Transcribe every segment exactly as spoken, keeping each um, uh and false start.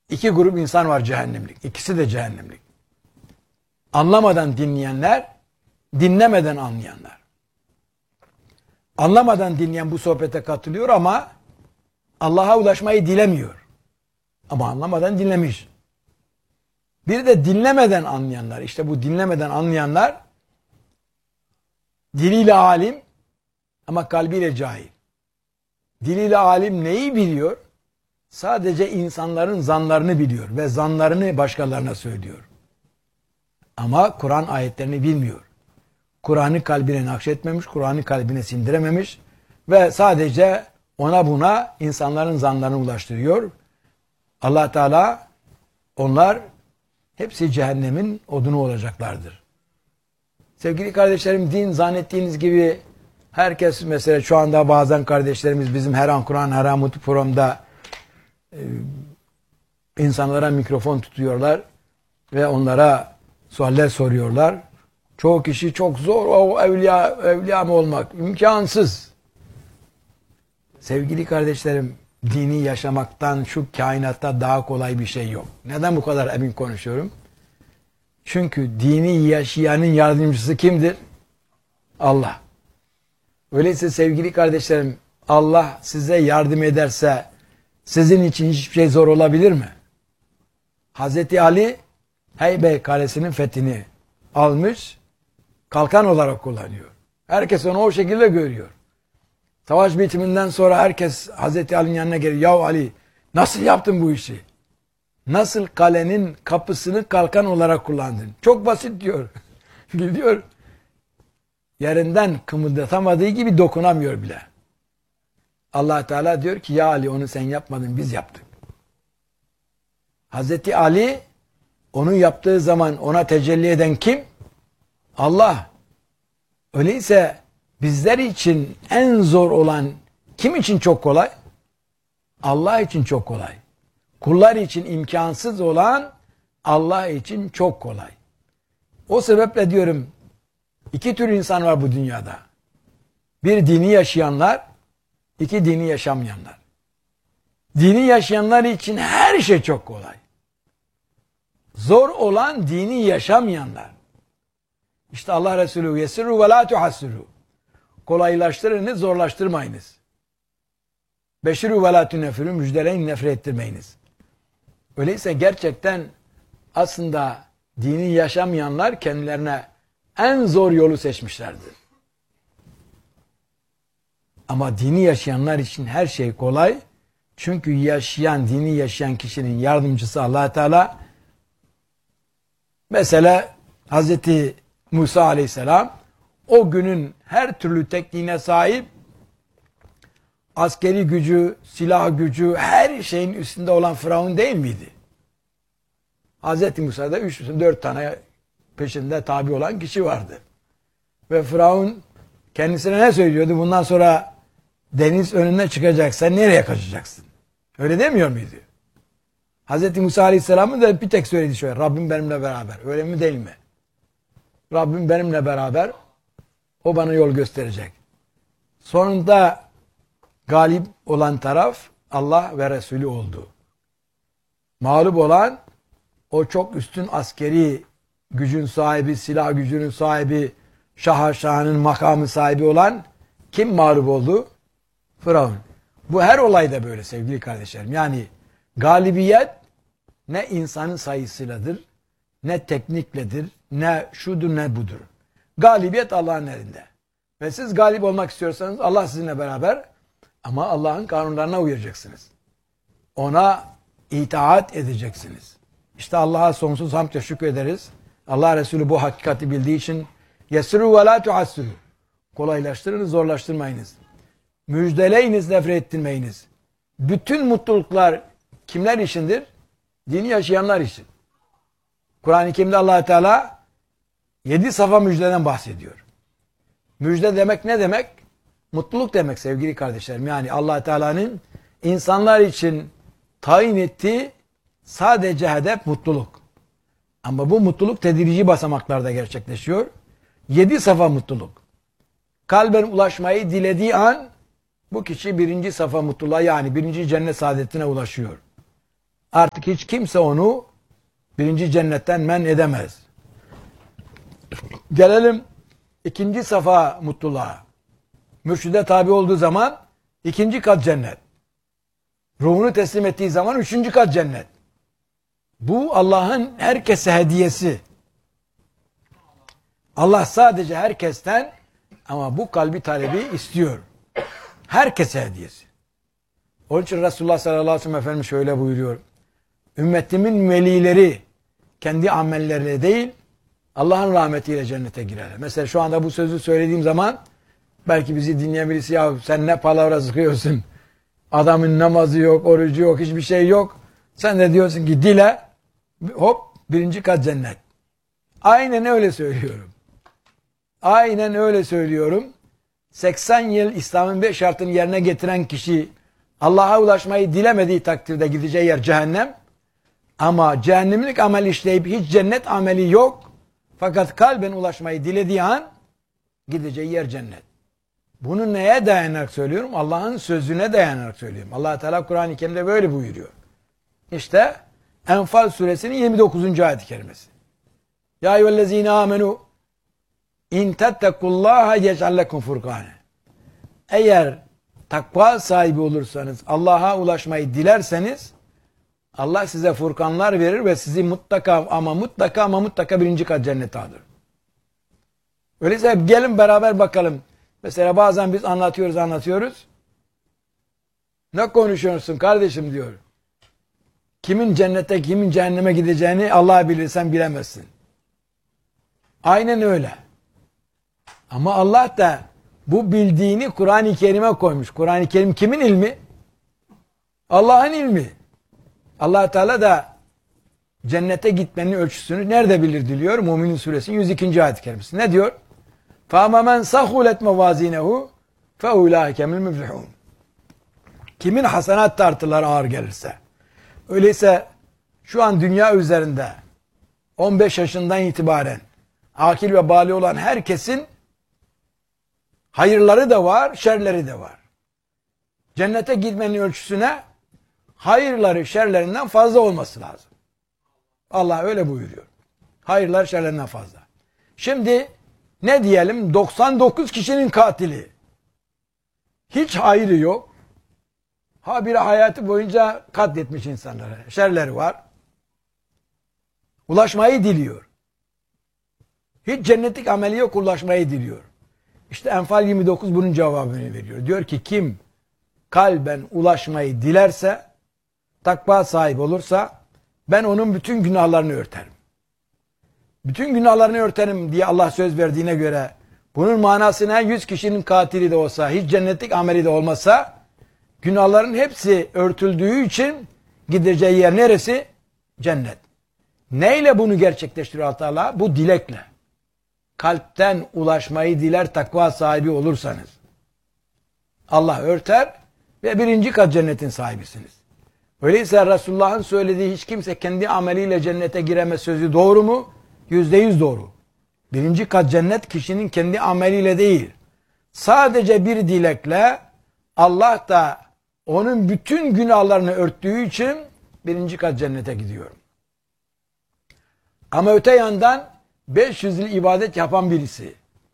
İki grup insan var cehennemlik. İkisi de cehennemlik. Anlamadan dinleyenler, dinlemeden anlayanlar. Anlamadan dinleyen bu sohbete katılıyor ama Allah'a ulaşmayı dilemiyor. Ama anlamadan dinlemiş. Bir de dinlemeden anlayanlar. İşte bu dinlemeden anlayanlar diliyle alim ama kalbiyle cahil. Diliyle alim neyi biliyor? Sadece insanların zanlarını biliyor ve zanlarını başkalarına söylüyor. Ama Kur'an ayetlerini bilmiyor. Kur'an'ı kalbine nakşetmemiş, Kur'an'ı kalbine sindirememiş ve sadece ona buna insanların zanlarını ulaştırıyor. Allah Teala onlar hepsi cehennemin odunu olacaklardır. Sevgili kardeşlerim, din zannettiğiniz gibi herkes, mesela şu anda bazen kardeşlerimiz bizim her an Kur'an her an Mutlu programda e, insanlara mikrofon tutuyorlar ve onlara sualler soruyorlar. Çoğu kişi çok zor, o evliya, evliya mı olmak? İmkansız. Sevgili kardeşlerim, dini yaşamaktan şu kainatta daha kolay bir şey yok. Neden bu kadar emin konuşuyorum? Çünkü dini yaşayanın yardımcısı kimdir? Allah. Öyleyse sevgili kardeşlerim, Allah size yardım ederse sizin için hiçbir şey zor olabilir mi? Hazreti Ali Heybe Kalesi'nin fethini almış, kalkan olarak kullanıyor. Herkes onu o şekilde görüyor. Savaş bitiminden sonra herkes Hazreti Ali'nin yanına geliyor. Ya Ali, nasıl yaptın bu işi? Nasıl kalenin kapısını kalkan olarak kullandın? Çok basit diyor. Gidiyor. Yerinden kımıldatamadığı gibi dokunamıyor bile. Allah Teala diyor ki ya Ali, onu sen yapmadın, biz yaptık. Hazreti Ali onu yaptığı zaman ona tecelli eden kim? Allah. Öyleyse bizler için en zor olan kim için çok kolay? Allah için çok kolay. Kullar için imkansız olan Allah için çok kolay. O sebeple diyorum, iki tür insan var bu dünyada. Bir, dini yaşayanlar, iki, dini yaşamayanlar. Dini yaşayanlar için her şey çok kolay. Zor olan dini yaşamayanlar. İşte Allah Resulü yesirru ve la tuhassiru. Kolaylaştırınız, zorlaştırmayınız. Beşiru ve la tunefirü, müjdeleyin, nefret ettirmeyiniz. Öyleyse gerçekten aslında dini yaşamayanlar kendilerine en zor yolu seçmişlerdir. Ama dini yaşayanlar için her şey kolay. Çünkü yaşayan, dini yaşayan kişinin yardımcısı Allah Teala. Mesela Hazreti Musa Aleyhisselam o günün her türlü tekniğine sahip, askeri gücü, silah gücü, her şeyin üstünde olan Firavun değil miydi? Hazreti Musa'da üç, dört tane peşinde tabi olan kişi vardı. Ve Firavun kendisine ne söylüyordu? Bundan sonra deniz önüne çıkacaksa nereye kaçacaksın? Öyle demiyor muydu? Hazreti Musa Aleyhisselam'ın da bir tek söylediği şey, Rabbim benimle beraber. Öyle mi değil mi? Rabbim benimle beraber, o bana yol gösterecek. Sonunda galip olan taraf Allah ve Resulü oldu. Mağlup olan o çok üstün askeri gücün sahibi, silah gücünün sahibi, şaha şahanın makamı sahibi olan kim mağlup oldu? Firavun. Bu her olayda böyle sevgili kardeşlerim. Yani galibiyet ne insanın sayısıyladır, ne teknikledir, ne şudur ne budur. Galibiyet Allah'ın elinde. Ve siz galip olmak istiyorsanız Allah sizinle beraber, ama Allah'ın kanunlarına uyacaksınız. Ona itaat edeceksiniz. İşte Allah'a sonsuz hamd ve şükür ederiz. Allah Resulü bu hakikati bildiği için yesiru ve la tuhassiru. Kolaylaştırınız, zorlaştırmayınız. Müjdeleyiniz, nefret ettirmeyiniz. Bütün mutluluklar kimler içindir? Dini yaşayanlar için. Kur'an-ı Kerim'de Allah Teala yedi safa müjdeden bahsediyor. Müjde demek ne demek? Mutluluk demek sevgili kardeşlerim. Yani Allah Teala'nın insanlar için tayin ettiği sadece hedef mutluluk. Ama bu mutluluk tedrici basamaklarda gerçekleşiyor. Yedi safa mutluluk. Kalben ulaşmayı dilediği an bu kişi birinci safa mutluluğa, yani birinci cennet saadetine ulaşıyor. Artık hiç kimse onu birinci cennetten men edemez. Gelelim ikinci safa mutluluğa. Mürşide tabi olduğu zaman ikinci kat cennet. Ruhunu teslim ettiği zaman üçüncü kat cennet. Bu Allah'ın herkese hediyesi. Allah sadece herkesten ama bu kalbi talebi istiyor. Herkese hediyesi. Onun için Resulullah sallallahu aleyhi ve sellem Efendimiz şöyle buyuruyor. Ümmetimin velileri kendi amelleriyle değil Allah'ın rahmetiyle cennete girerler. Mesela şu anda bu sözü söylediğim zaman belki bizi dinleyen birisi ya sen ne palavra sıkıyorsun. Adamın namazı yok, orucu yok, hiçbir şey yok. Sen de diyorsun ki dile hop birinci kat cennet. Aynen öyle söylüyorum. Aynen öyle söylüyorum. seksen yıl İslam'ın beş şartını yerine getiren kişi Allah'a ulaşmayı dilemediği takdirde gideceği yer cehennem. Ama cehennemlik amel işleyip hiç cennet ameli yok. Fakat kalben ulaşmayı dilediği an gideceği yer cennet. Bunu neye dayanarak söylüyorum? Allah'ın sözüne dayanarak söylüyorum. Allah Teala Kur'an-ı Kerim'de böyle buyuruyor. İşte Enfal suresinin yirmi dokuzuncu ayet-i kerimesi. Ya eyyühellezine amenu in tettekullaha yec'al lekum furkane. Eğer takva sahibi olursanız, Allah'a ulaşmayı dilerseniz Allah size furkanlar verir ve sizi mutlaka ama mutlaka ama mutlaka birinci kat cennete alır. Öyleyse gelin beraber bakalım. Mesela bazen biz anlatıyoruz anlatıyoruz. Ne konuşuyorsun kardeşim diyor. Kimin cennete kimin cehenneme gideceğini Allah bilir, sen bilemezsin. Aynen öyle. Ama Allah da bu bildiğini Kur'an-ı Kerim'e koymuş. Kur'an-ı Kerim kimin ilmi? Allah'ın ilmi. Allah Teala da cennete gitmenin ölçüsünü nerede bilir diliyor? Mü'minin suresinin yüz ikinci ayet-i kerimesi. Ne diyor? فَاَمَا مَنْ سَخُولَتْ مَوَازِينَهُ فَاُولَٰئِكَ مِنَ الْمُفْلِحُونَ. Kimin hasenat tartıları ağır gelirse. Öyleyse şu an dünya üzerinde on beş yaşından itibaren akil ve bali olan herkesin hayırları da var, şerleri de var. Cennete gitmenin ölçüsüne hayırları şerlerinden fazla olması lazım. Allah öyle buyuruyor. Hayırlar şerlerinden fazla. Şimdi ne diyelim? doksan dokuz kişinin katili. Hiç hayrı yok. Ha biri hayatı boyunca katletmiş insanları. Şerleri var. Ulaşmayı diliyor. Hiç cennetlik ameli yok, ulaşmayı diliyor. İşte Enfal yirmi dokuz bunun cevabını veriyor. Diyor ki kim kalben ulaşmayı dilerse, takva sahibi olursa ben onun bütün günahlarını örterim. Bütün günahlarını örterim diye Allah söz verdiğine göre bunun manasına yüz kişinin katili de olsa, hiç cennetlik ameli de olmasa günahların hepsi örtüldüğü için gideceği yer neresi? Cennet. Neyle bunu gerçekleştiriyor Allah Teala? Bu dilekle. Kalpten ulaşmayı diler takva sahibi olursanız. Allah örter ve birinci kat cennetin sahibisiniz. Öyleyse Resulullah'ın söylediği hiç kimse kendi ameliyle cennete giremez sözü doğru mu? Yüzde yüz doğru. Birinci kat cennet kişinin kendi ameliyle değil. Sadece bir dilekle Allah da onun bütün günahlarını örttüğü için birinci kat cennete gidiyor. Ama öte yandan beş yüz yıl ibadet yapan birisi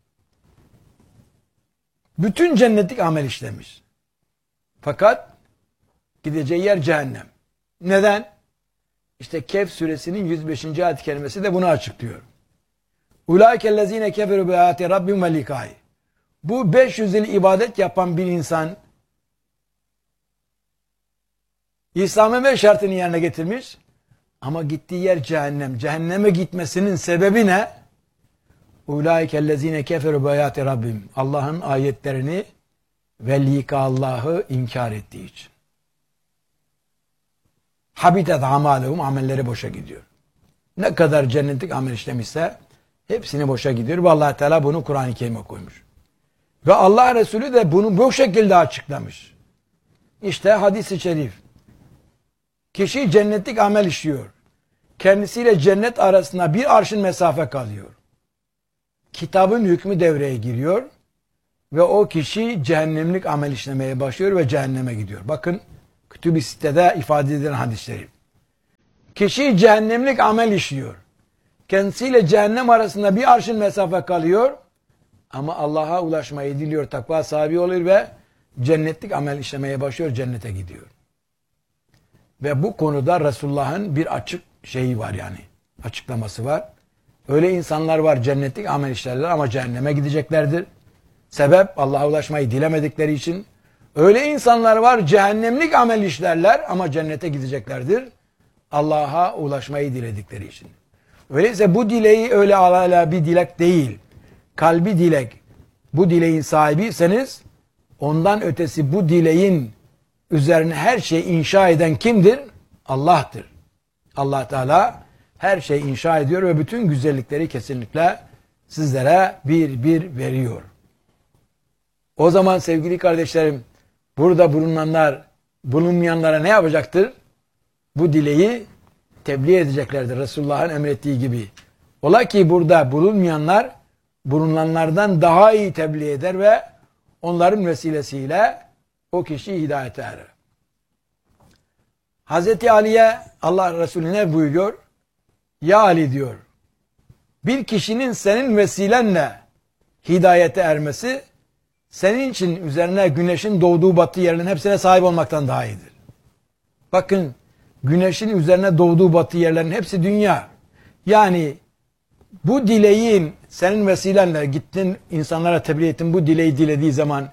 bütün cennetlik amel işlemiş. Fakat gideceği yer cehennem. Neden? İşte Kehf suresinin yüz beşinci ayet-i kerimesi de bunu açıklıyor. Ulaikellezine keferu bi ayati rabbim ve likai. Bu beş yüz yıl ibadet yapan bir insan İslam'ın beş şartını yerine getirmiş ama gittiği yer cehennem. Cehenneme gitmesinin sebebi ne? Ulaikellezine keferu bi ayati rabbim. Allah'ın ayetlerini ve lika Allah'ı inkar ettiği için. Habitet amalehum, amelleri boşa gidiyor. Ne kadar cennetlik amel işlemişse hepsini boşa gidiyor. Ve Allah Teala bunu Kur'an-ı Kerim'e koymuş. Ve Allah Resulü de bunu bu şekilde açıklamış. İşte hadis-i şerif. Kişi cennetlik amel işliyor. Kendisiyle cennet arasında bir arşın mesafe kalıyor. Kitabın hükmü devreye giriyor. Ve o kişi cehennemlik amel işlemeye başlıyor ve cehenneme gidiyor. Bakın Kütüb-i Sitte'de ifade edilen hadisleri. Kişi cehennemlik amel işliyor. Kendisiyle cehennem arasında bir arşın mesafe kalıyor. Ama Allah'a ulaşmayı diliyor, takva sahibi oluyor ve cennetlik amel işlemeye başlıyor, cennete gidiyor. Ve bu konuda Resulullah'ın bir açık şeyi var yani. Açıklaması var. Öyle insanlar var cennetlik amel işlerler ama cehenneme gideceklerdir. Sebep Allah'a ulaşmayı dilemedikleri için. Öyle insanlar var cehennemlik amel işlerler ama cennete gideceklerdir. Allah'a ulaşmayı diledikleri için. Öyleyse bu dileği öyle ala bir dilek değil. Kalbi dilek. Bu dileğin sahibiyseniz ondan ötesi bu dileğin üzerine her şeyi inşa eden kimdir? Allah'tır. Allah Teala her şeyi inşa ediyor ve bütün güzellikleri kesinlikle sizlere bir bir veriyor. O zaman sevgili kardeşlerim, burada bulunanlar, bulunmayanlara ne yapacaktır? Bu dileği tebliğ edeceklerdir Resulullah'ın emrettiği gibi. Ola ki burada bulunmayanlar bulunanlardan daha iyi tebliğ eder ve onların vesilesiyle o kişi hidayete erer. Hazreti Ali'ye Allah Resulü ne buyuruyor? Ya Ali diyor, bir kişinin senin vesilenle hidayete ermesi senin için üzerine güneşin doğduğu battığı yerlerin hepsine sahip olmaktan daha iyidir. Bakın, güneşin üzerine doğduğu battığı yerlerin hepsi dünya. Yani bu dileğin senin vesilenle gittin insanlara tebliğ ettin, bu dileği dilediği zaman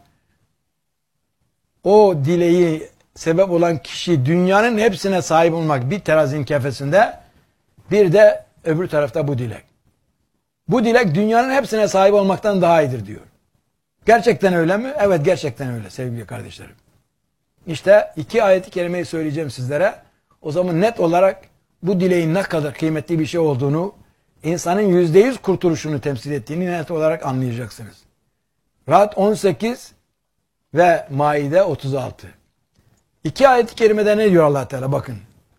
o dileği sebep olan kişi dünyanın hepsine sahip olmak bir terazinin kefesinde, bir de öbür tarafta bu dilek. Bu dilek dünyanın hepsine sahip olmaktan daha iyidir diyor. Gerçekten öyle mi? Evet, gerçekten öyle sevgili kardeşlerim. İşte iki ayet-i kerimeyi söyleyeceğim sizlere. O zaman net olarak bu dileğin ne kadar kıymetli bir şey olduğunu, insanın yüzde yüz kurtuluşunu temsil ettiğini net olarak anlayacaksınız. Ra'd on sekiz ve Maide otuz altı. İki ayet-i kerimede ne diyor Allah Teala? Bakın.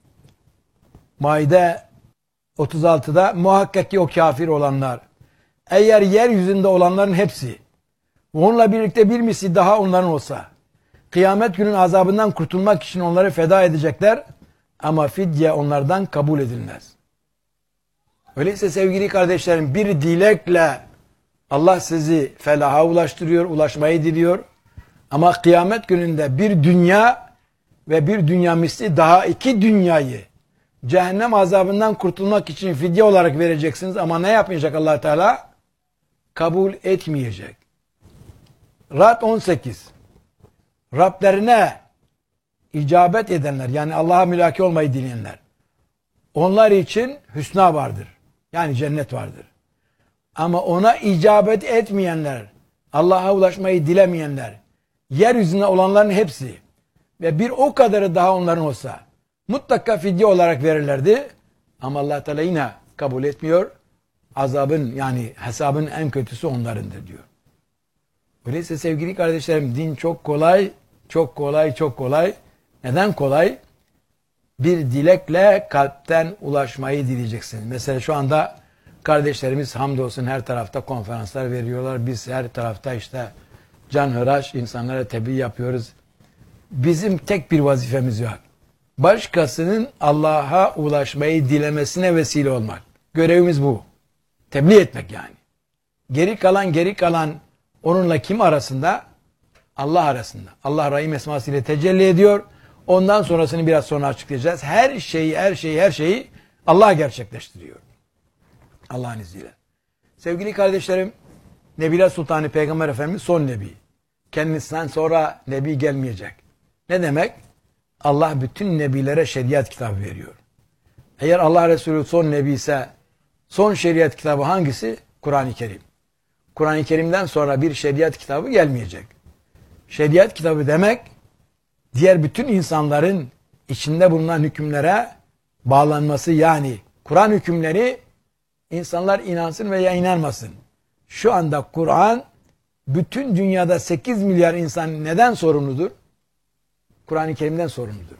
Maide otuz altıda muhakkak ki o kafir olanlar, eğer yeryüzünde olanların hepsi ve onunla birlikte bir misli daha onların olsa, kıyamet günün azabından kurtulmak için onları feda edecekler ama fidye onlardan kabul edilmez. Öyleyse sevgili kardeşlerim, bir dilekle Allah sizi felaha ulaştırıyor, ulaşmayı diliyor. Ama kıyamet gününde bir dünya ve bir dünya misli daha iki dünyayı cehennem azabından kurtulmak için fidye olarak vereceksiniz. Ama ne yapmayacak Allah Teala? Kabul etmeyecek. Ra'd on sekiz. Rablerine icabet edenler, yani Allah'a mülaki olmayı dileyenler, onlar için hüsna vardır. Yani cennet vardır. Ama ona icabet etmeyenler, Allah'a ulaşmayı dilemeyenler, yeryüzünde olanların hepsi ve bir o kadarı daha onların olsa mutlaka fidye olarak verirlerdi. Ama Allah Teala yine kabul etmiyor. Azabın, yani hesabın en kötüsü onlarındır diyor. Öyleyse sevgili kardeşlerim, din çok kolay, çok kolay, çok kolay. Neden kolay? Bir dilekle kalpten ulaşmayı dileyeceksiniz. Mesela şu anda kardeşlerimiz hamdolsun her tarafta konferanslar veriyorlar. Biz her tarafta işte canhıraş insanlara tebliğ yapıyoruz. Bizim tek bir vazifemiz yok. Başkasının Allah'a ulaşmayı dilemesine vesile olmak. Görevimiz bu. Tebliğ etmek yani. Geri kalan geri kalan onunla kim arasında? Allah arasında. Allah Rahim esmasıyla tecelli ediyor. Ondan sonrasını biraz sonra açıklayacağız. Her şeyi, her şeyi, her şeyi Allah gerçekleştiriyor. Allah'ın izniyle. Sevgili kardeşlerim, Nebiler Sultanı Peygamber Efendimiz son nebi. Kendisinden sonra nebi gelmeyecek. Ne demek? Allah bütün nebilere şeriat kitabı veriyor. Eğer Allah Resulü son nebi ise son şeriat kitabı hangisi? Kur'an-ı Kerim. Kur'an-ı Kerim'den sonra bir şeriat kitabı gelmeyecek. Şeriat kitabı demek, diğer bütün insanların içinde bulunan hükümlere bağlanması, yani Kur'an hükümleri insanlar inansın veya inanmasın. Şu anda Kur'an bütün dünyada sekiz milyar insan neden sorumludur? Kur'an-ı Kerim'den sorumludur.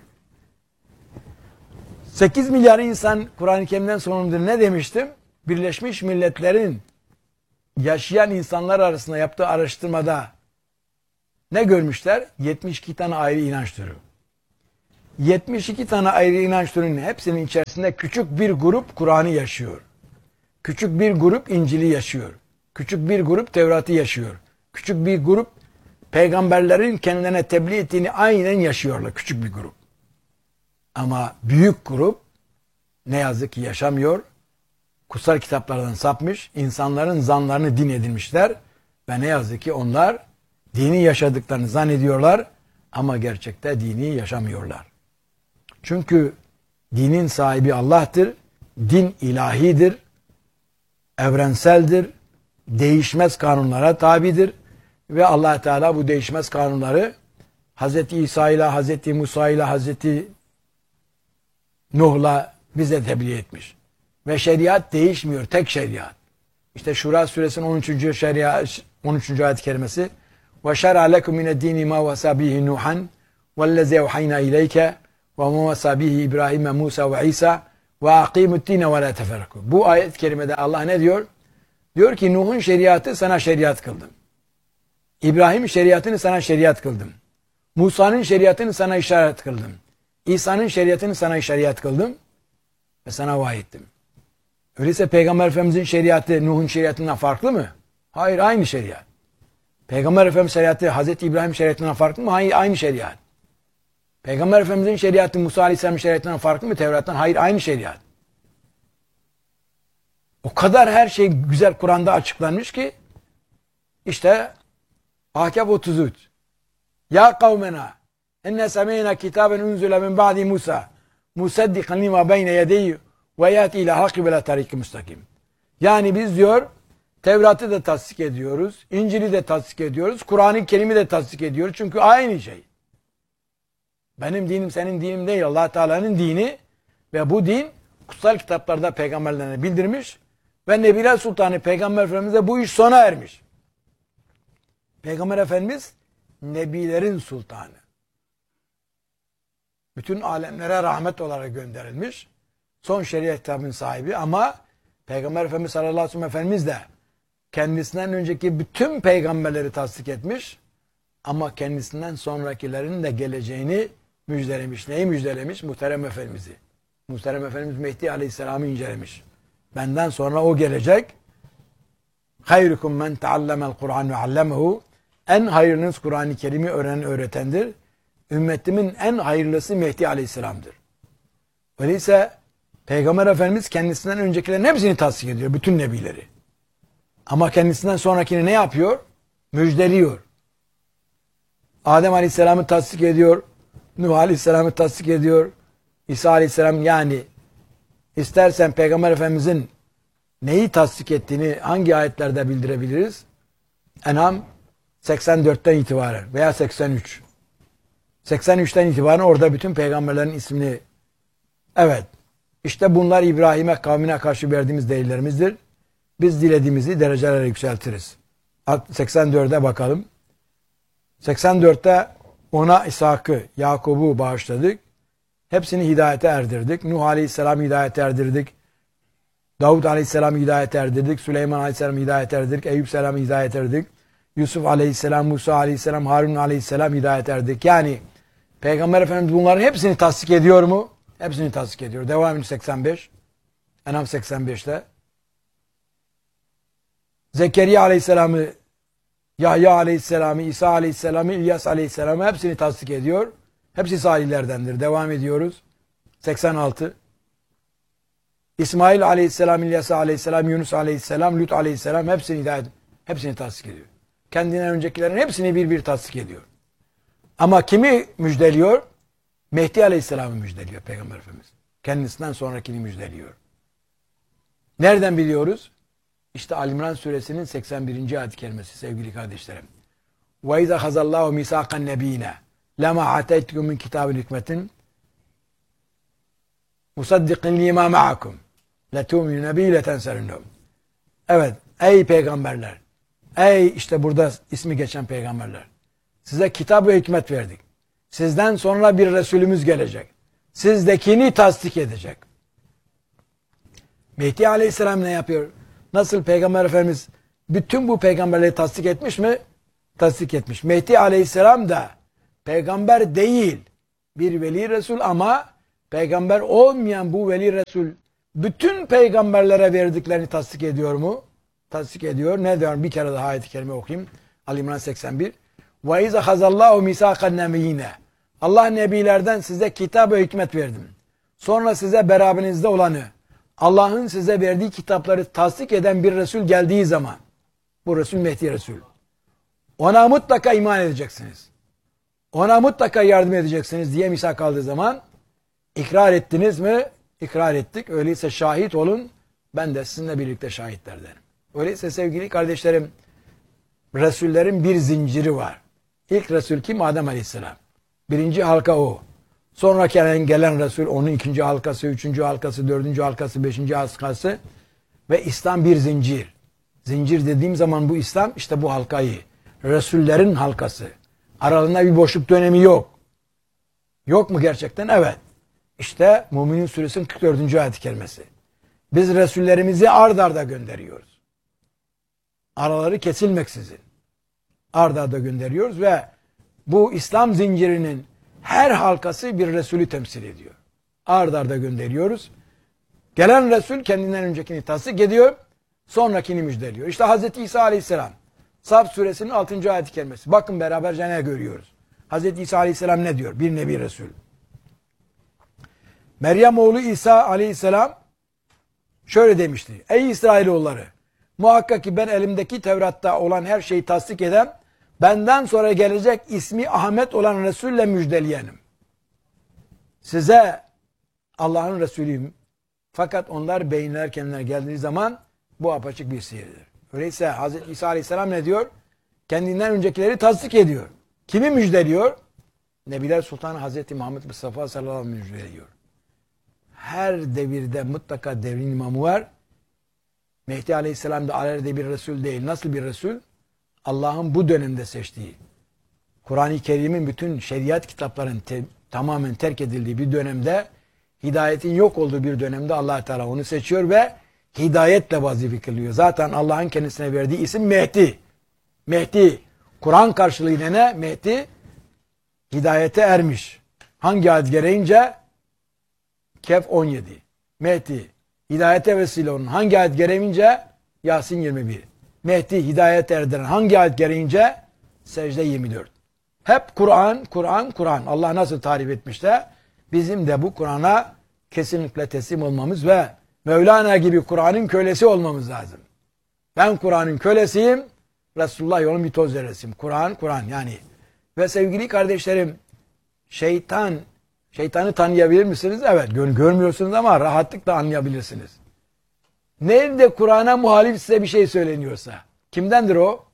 sekiz milyar insan Kur'an-ı Kerim'den sorumludur. Ne demiştim? Birleşmiş Milletler'in yaşayan insanlar arasında yaptığı araştırmada ne görmüşler? yetmiş iki tane ayrı inanç türü. yetmiş iki tane ayrı inanç türünün hepsinin içerisinde küçük bir grup Kur'an'ı yaşıyor. Küçük bir grup İncil'i yaşıyor. Küçük bir grup Tevrat'ı yaşıyor. Küçük bir grup peygamberlerin kendilerine tebliğ ettiğini aynen yaşıyorlar. Küçük bir grup. Ama büyük grup ne yazık ki yaşamıyor. Kutsal kitaplardan sapmış, insanların zanlarını din edinmişler ve ne yazık ki onlar dini yaşadıklarını zannediyorlar ama gerçekte dini yaşamıyorlar. Çünkü dinin sahibi Allah'tır, din ilahidir, evrenseldir, değişmez kanunlara tabidir ve Allah Teala bu değişmez kanunları Hazreti İsa ile, Hazreti Musa ile, Hazreti Nuh'la bize tebliğ etmiş. Ve şeriat değişmiyor, tek şeriat. İşte Şura suresinin on üçüncü şeriat on üçüncü ayet-i kerimesi ve şer'a lekum mined-dini ma vasa bihi Nuhan vellezî evhayna ileyke ve ma vasa bihi İbrahim ve Musa ve İsa ve akîmu'd-dîne ve lâ teferrakû. Bu ayet-i kerimede Allah ne diyor? Diyor ki Nuh'un şeriatı sana şeriat kıldım. İbrahim'in şeriatını sana şeriat kıldım. Musa'nın şeriatını sana işaret kıldım. İsa'nın şeriatını sana şeriat kıldım ve sana vahyettim. Öyleyse Peygamber Efendimizin şeriatı Nuh'un şeriatından farklı mı? Hayır, aynı şeriat. Peygamber Efendimiz şeriatı Hazreti İbrahim şeriatından farklı mı? Hayır, aynı şeriat. Peygamber Efendimizin şeriatı Musa Aleyhisselam'ın şeriatından farklı mı Tevrat'tan? Hayır, aynı şeriat. O kadar her şey güzel Kur'an'da açıklanmış ki işte Ahkâf otuz üç. Ya kavmena enne semeyna kitaben unzule min ba'di Musa musaddikan lima beyne yedeyhi ve yati ila hakkı ve tariki müstakim. Yani biz diyor Tevrat'ı da tasdik ediyoruz, İncil'i de tasdik ediyoruz, Kur'an-ı Kerim'i de tasdik ediyoruz. Çünkü aynı şey. Benim dinim senin dinin değil, Allah Teala'nın dini ve bu din kutsal kitaplarda peygamberlerine bildirmiş ve Nebiler Sultanı Peygamber Efendimiz'e bu iş sona ermiş. Peygamber Efendimiz Nebilerin sultanı. Bütün alemlere rahmet olarak gönderilmiş. Son şeriat kitabının sahibi ama Peygamber Efendimiz sallallahu aleyhi ve sellem Efendimiz de kendisinden önceki bütün peygamberleri tasdik etmiş ama kendisinden sonrakilerin de geleceğini müjdelemiş. Neyi müjdelemiş? Muhterem Efendimiz'i. Muhterem Efendimiz Mehdi Aleyhisselam'ı incelemiş. Benden sonra o gelecek. Hayrukum men teallemel Kur'an ve allemehu. En hayırlınız Kur'an-ı Kerim'i öğrenen öğretendir. Ümmetimin en hayırlısı Mehdi Aleyhisselam'dır. Öyleyse Peygamber Efendimiz kendisinden öncekilerin hepsini tasdik ediyor. Bütün nebileri. Ama kendisinden sonrakini ne yapıyor? Müjdeliyor. Adem Aleyhisselam'ı tasdik ediyor. Nuh Aleyhisselam'ı tasdik ediyor. İsa Aleyhisselam yani istersen Peygamber Efendimizin neyi tasdik ettiğini hangi ayetlerde bildirebiliriz? En'am seksen dörtten itibaren veya seksen üç. seksen üçten itibaren orada bütün peygamberlerin ismini evet işte bunlar İbrahim'e kavmine karşı verdiğimiz delillerimizdir. Biz dilediğimizi derecelere yükseltiriz. seksen dörde bakalım. seksen dörtte ona İshak'ı, Yakub'u bağışladık. Hepsini hidayete erdirdik. Nuh Aleyhisselam'ı hidayete erdirdik. Davud Aleyhisselam'ı hidayete erdirdik. Süleyman Aleyhisselam'ı hidayete erdirdik. Eyüp Selam'ı hidayete erdirdik. Yusuf Aleyhisselam, Musa Aleyhisselam, Harun Aleyhisselam hidayet erdik. Yani Peygamber Efendimiz bunların hepsini tasdik ediyor mu? Hepsini tasdik ediyor. Devam ediyor seksen beş. En'am seksen beşte. Zekeriya Aleyhisselam'ı, Yahya Aleyhisselam'ı, İsa Aleyhisselam'ı, İlyas Aleyhisselam'ı hepsini tasdik ediyor. Hepsi salihlerdendir. Devam ediyoruz. seksen altı. İsmail Aleyhisselam, İlyas Aleyhisselam, Yunus Aleyhisselam, Lut Aleyhisselam hepsini hidayet, hepsini tasdik ediyor. Kendinden öncekilerin hepsini bir bir tasdik ediyor. Ama kimi müjdeliyor? Mehdi Aleyhisselam'ı müjdeliyor Peygamber Efendimiz. Kendisinden sonrakini müjdeliyor. Nereden biliyoruz? İşte Ali-İmran suresinin seksen birinci ayet-i kerimesi sevgili kardeşlerim. وَاِذَا خَزَ اللّٰهُ مِسَاقَ النَّب۪ينَ لَمَا عَتَيْتُكُمْ مِنْ كِتَابِ الْحِكْمَةٍ مُصَدِّقٍ لِمَا مَعَكُمْ لَتُؤْمِنُ نَب۪ي لَتَنْسَرُنَّهُمْ. Evet, ey peygamberler, ey işte burada ismi geçen peygamberler, size kitap ve hikmet verdik. Sizden sonra bir Resulümüz gelecek. Sizdekini tasdik edecek. Mehdi Aleyhisselam ne yapıyor? Nasıl Peygamber Efendimiz bütün bu peygamberleri tasdik etmiş mi? Tasdik etmiş. Mehdi Aleyhisselam da peygamber değil. Bir veli Resul ama peygamber olmayan bu veli Resul bütün peygamberlere verdiklerini tasdik ediyor mu? Tasdik ediyor. Ne diyor? Bir kere daha ayet-i kerime okuyayım. Ali İmran seksen bir. Ve izâ hazallâhu misâkan nebiyine. Allah nebilerden size kitap ve hikmet verdim. Sonra size beraber olanı, Allah'ın size verdiği kitapları tasdik eden bir Resul geldiği zaman, bu Resul Mehdi Resul, ona mutlaka iman edeceksiniz. Ona mutlaka yardım edeceksiniz diye misak aldığı zaman, ikrar ettiniz mi? İkrar ettik. Öyleyse şahit olun. Ben de sizinle birlikte şahitlerdenim. Öyleyse sevgili kardeşlerim, Resullerin bir zinciri var. İlk Resul kim? Adem Aleyhisselam. Birinci halka o. Sonra gelen Resul, onun ikinci halkası, üçüncü halkası, dördüncü halkası, beşinci halkası ve İslam bir zincir. Zincir dediğim zaman bu İslam işte bu halkayı. Resullerin halkası. Aralarında bir boşluk dönemi yok. Yok mu gerçekten? Evet. İşte Müminin Suresinin kırk dördüncü ayet-i kerimesi. Biz Resullerimizi ard arda gönderiyoruz. Araları kesilmeksizin. Ard arda gönderiyoruz ve bu İslam zincirinin her halkası bir Resulü temsil ediyor. Ard arda gönderiyoruz. Gelen Resul kendinden öncekini tasdik ediyor. Sonrakini müjdeliyor. İşte Hazreti İsa Aleyhisselam. Saf suresinin altıncı ayet-i kerimesi. Bakın beraberce ne görüyoruz. Hazreti İsa Aleyhisselam ne diyor? Bir nebi Resul. Meryem oğlu İsa Aleyhisselam şöyle demişti. Ey İsrailoğulları! Muhakkak ki ben elimdeki Tevrat'ta olan her şeyi tasdik eden, benden sonra gelecek ismi Ahmet olan Resul'le müjdeleyenim. Size Allah'ın Resulüyüm. Fakat onlar beyinler kendilerine geldiği zaman bu apaçık bir sihirdir. Öyleyse Hazreti İsa Aleyhisselam ne diyor? Kendinden öncekileri tasdik ediyor. Kimi müjdeliyor? Nebiler Sultanı Hazreti Muhammed Mustafa sallallahu aleyhi ve sellem müjdeliyor. Her devirde mutlaka devrin imamı var. Mehdi Aleyhisselam da alelade bir Resul değil. Nasıl bir Resul? Allah'ın bu dönemde seçtiği, Kur'an-ı Kerim'in bütün şeriat kitaplarının te tamamen terk edildiği bir dönemde, hidayetin yok olduğu bir dönemde Allah Teala onu seçiyor ve hidayetle vazife kılıyor. Zaten Allah'ın kendisine verdiği isim Mehdi. Mehdi, Kur'an karşılığıyla ne? Mehdi, hidayete ermiş. Hangi ayet gereğince? Kehf on yedi. Mehdi, hidayete vesile onun. Hangi ayet gereğince? Yasin yirmi bir. Mehdi, hidayete erdiren. Hangi ayet gereğince? Secde yirmi dört. Hep Kur'an, Kur'an, Kur'an. Allah nasıl tarif etmişse bizim de bu Kur'an'a kesinlikle teslim olmamız ve Mevlana gibi Kur'an'ın kölesi olmamız lazım. Ben Kur'an'ın kölesiyim, Resulullah yolun bir toz zerresiyim. Kur'an, Kur'an yani. Ve sevgili kardeşlerim, şeytan, şeytanı tanıyabilir misiniz? Evet, gör, görmüyorsunuz ama rahatlıkla anlayabilirsiniz. Nerede Kur'an'a muhalif size bir şey söyleniyorsa, kimdendir o?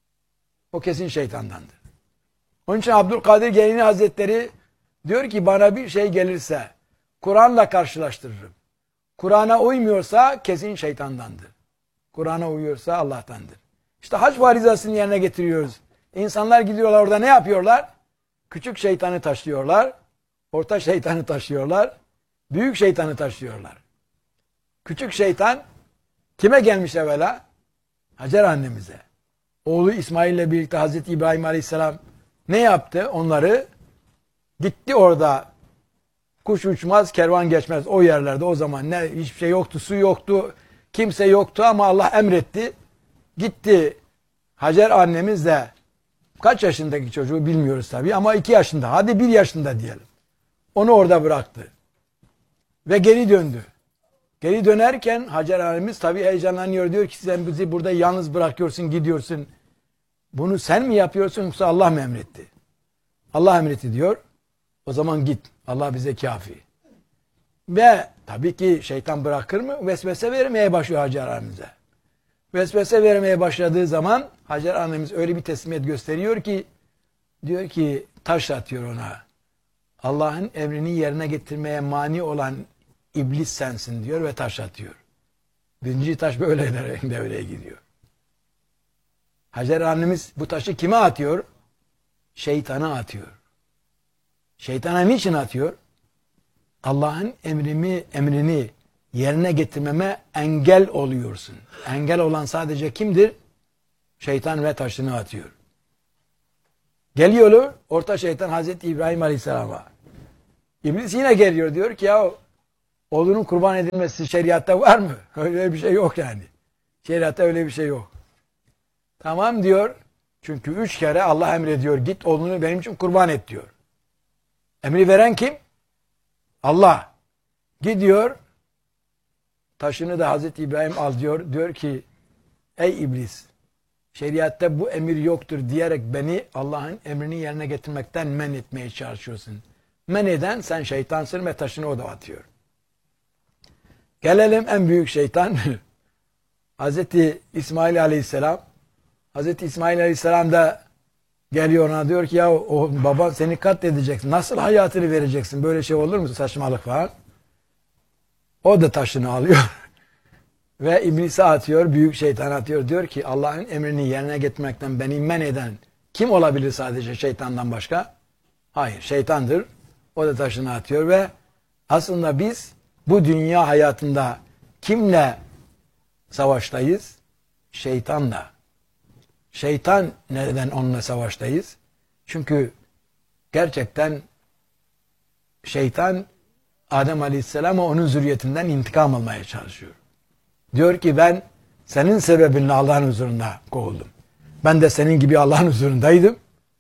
O kesin şeytandandır. Onun için Abdülkadir Geylani Hazretleri diyor ki bana bir şey gelirse Kur'an'la karşılaştırırım. Kur'an'a uymuyorsa kesin şeytandandır. Kur'an'a uyuyorsa Allah'tandır. İşte hac farizasını yerine getiriyoruz. İnsanlar gidiyorlar orada ne yapıyorlar? Küçük şeytanı taşlıyorlar. Orta şeytanı taşlıyorlar. Büyük şeytanı taşlıyorlar. Küçük şeytan kime gelmiş evvela? Hacer annemize. Oğlu İsmail ile birlikte Hazreti İbrahim Aleyhisselam ne yaptı? Onları gitti orada. Kuş uçmaz, kervan geçmez. O yerlerde o zaman ne hiçbir şey yoktu, su yoktu, kimse yoktu ama Allah emretti. Gitti Hacer annemiz de kaç yaşındaki çocuğu bilmiyoruz tabii ama iki yaşında. Hadi bir yaşında diyelim. Onu orada bıraktı. Ve geri döndü. Geri dönerken Hacer annemiz tabii heyecanlanıyor. Diyor ki sen bizi burada yalnız bırakıyorsun, gidiyorsun. Bunu sen mi yapıyorsun yoksa Allah mı emretti? Allah emretti diyor. O zaman git. Allah bize kafi. Ve tabii ki şeytan bırakır mı? Vesvese vermeye başlıyor Hacer annemize. Vesvese vermeye başladığı zaman Hacer annemiz öyle bir teslimiyet gösteriyor ki diyor ki taş atıyor ona. Allah'ın emrini yerine getirmeye mani olan iblis sensin diyor ve taş atıyor. Birinci taş böyle devreye gidiyor. Hacer annemiz bu taşı kime atıyor? Şeytana atıyor. Şeytana niçin atıyor? Allah'ın emrimi, emrini yerine getirmeme engel oluyorsun. Engel olan sadece kimdir? Şeytan ve taşını atıyor. Geliyorlar orta şeytan Hazreti İbrahim Aleyhisselam'a. İblis yine geliyor, diyor ki ya oğlunun kurban edilmesi şeriatta var mı? Öyle bir şey yok yani. Şeriatta öyle bir şey yok. Tamam diyor. Çünkü üç kere Allah emrediyor. Git oğlunu benim için kurban et diyor. Emri veren kim? Allah. Gidiyor. Taşını da Hazreti İbrahim al diyor. Diyor ki ey iblis, şeriatta bu emir yoktur diyerek beni Allah'ın emrini yerine getirmekten men etmeye çalışıyorsun. Men eden sen şeytansın ve taşını o da atıyor. Gelelim en büyük şeytan. Hazreti İsmail Aleyhisselam. Hazreti İsmail Aleyhisselam da geliyor ona, diyor ki ya o baban seni katledeceksin. Nasıl hayatını vereceksin? Böyle şey olur mu? Saçmalık falan. O da taşını alıyor. Ve iblise atıyor. Büyük şeytan atıyor. Diyor ki Allah'ın emrini yerine getirmekten beni men eden kim olabilir sadece şeytandan başka? Hayır, şeytandır. O da taşını atıyor ve aslında biz bu dünya hayatında kimle savaştayız? Şeytanla. Şeytan neden onunla savaştayız? Çünkü gerçekten şeytan Adem Aleyhisselam'a onun zürriyetinden intikam almaya çalışıyor. Diyor ki ben senin sebebinle Allah'ın huzurunda kovuldum. Ben de senin gibi Allah'ın huzurundaydım.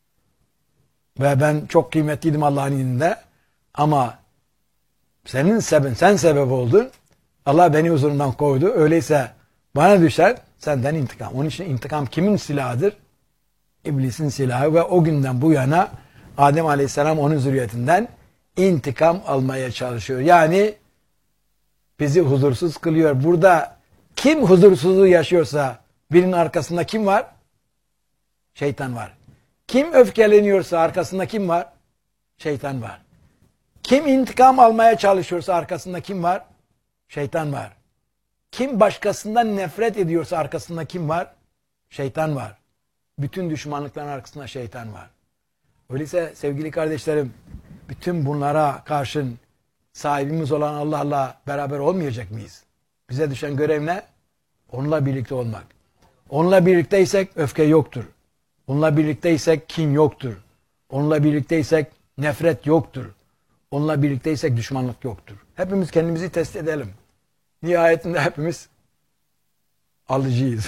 Ve ben çok kıymetliydim Allah'ın indinde. Ama senin sebebin, sen sebep oldun. Allah beni huzurundan kovdu. Öyleyse bana düşer senden intikam. Onun için intikam kimin silahıdır? İblisin silahı ve o günden bu yana Adem Aleyhisselam onun zürriyetinden intikam almaya çalışıyor. Yani bizi huzursuz kılıyor. Burada kim huzursuzluğu yaşıyorsa birinin arkasında kim var? Şeytan var. Kim öfkeleniyorsa arkasında kim var? Şeytan var. Kim intikam almaya çalışıyorsa arkasında kim var? Şeytan var. Kim başkasından nefret ediyorsa arkasında kim var? Şeytan var. Bütün düşmanlıkların arkasında şeytan var. Öyleyse sevgili kardeşlerim, bütün bunlara karşın sahibimiz olan Allah'la beraber olmayacak mıyız? Bize düşen görev ne? Onunla birlikte olmak. Onunla birlikteysek öfke yoktur. Onunla birlikteysek kin yoktur. Onunla birlikteysek nefret yoktur. Onunla birlikteysek düşmanlık yoktur. Hepimiz kendimizi test edelim. Nihayetinde hepimiz alıcıyız.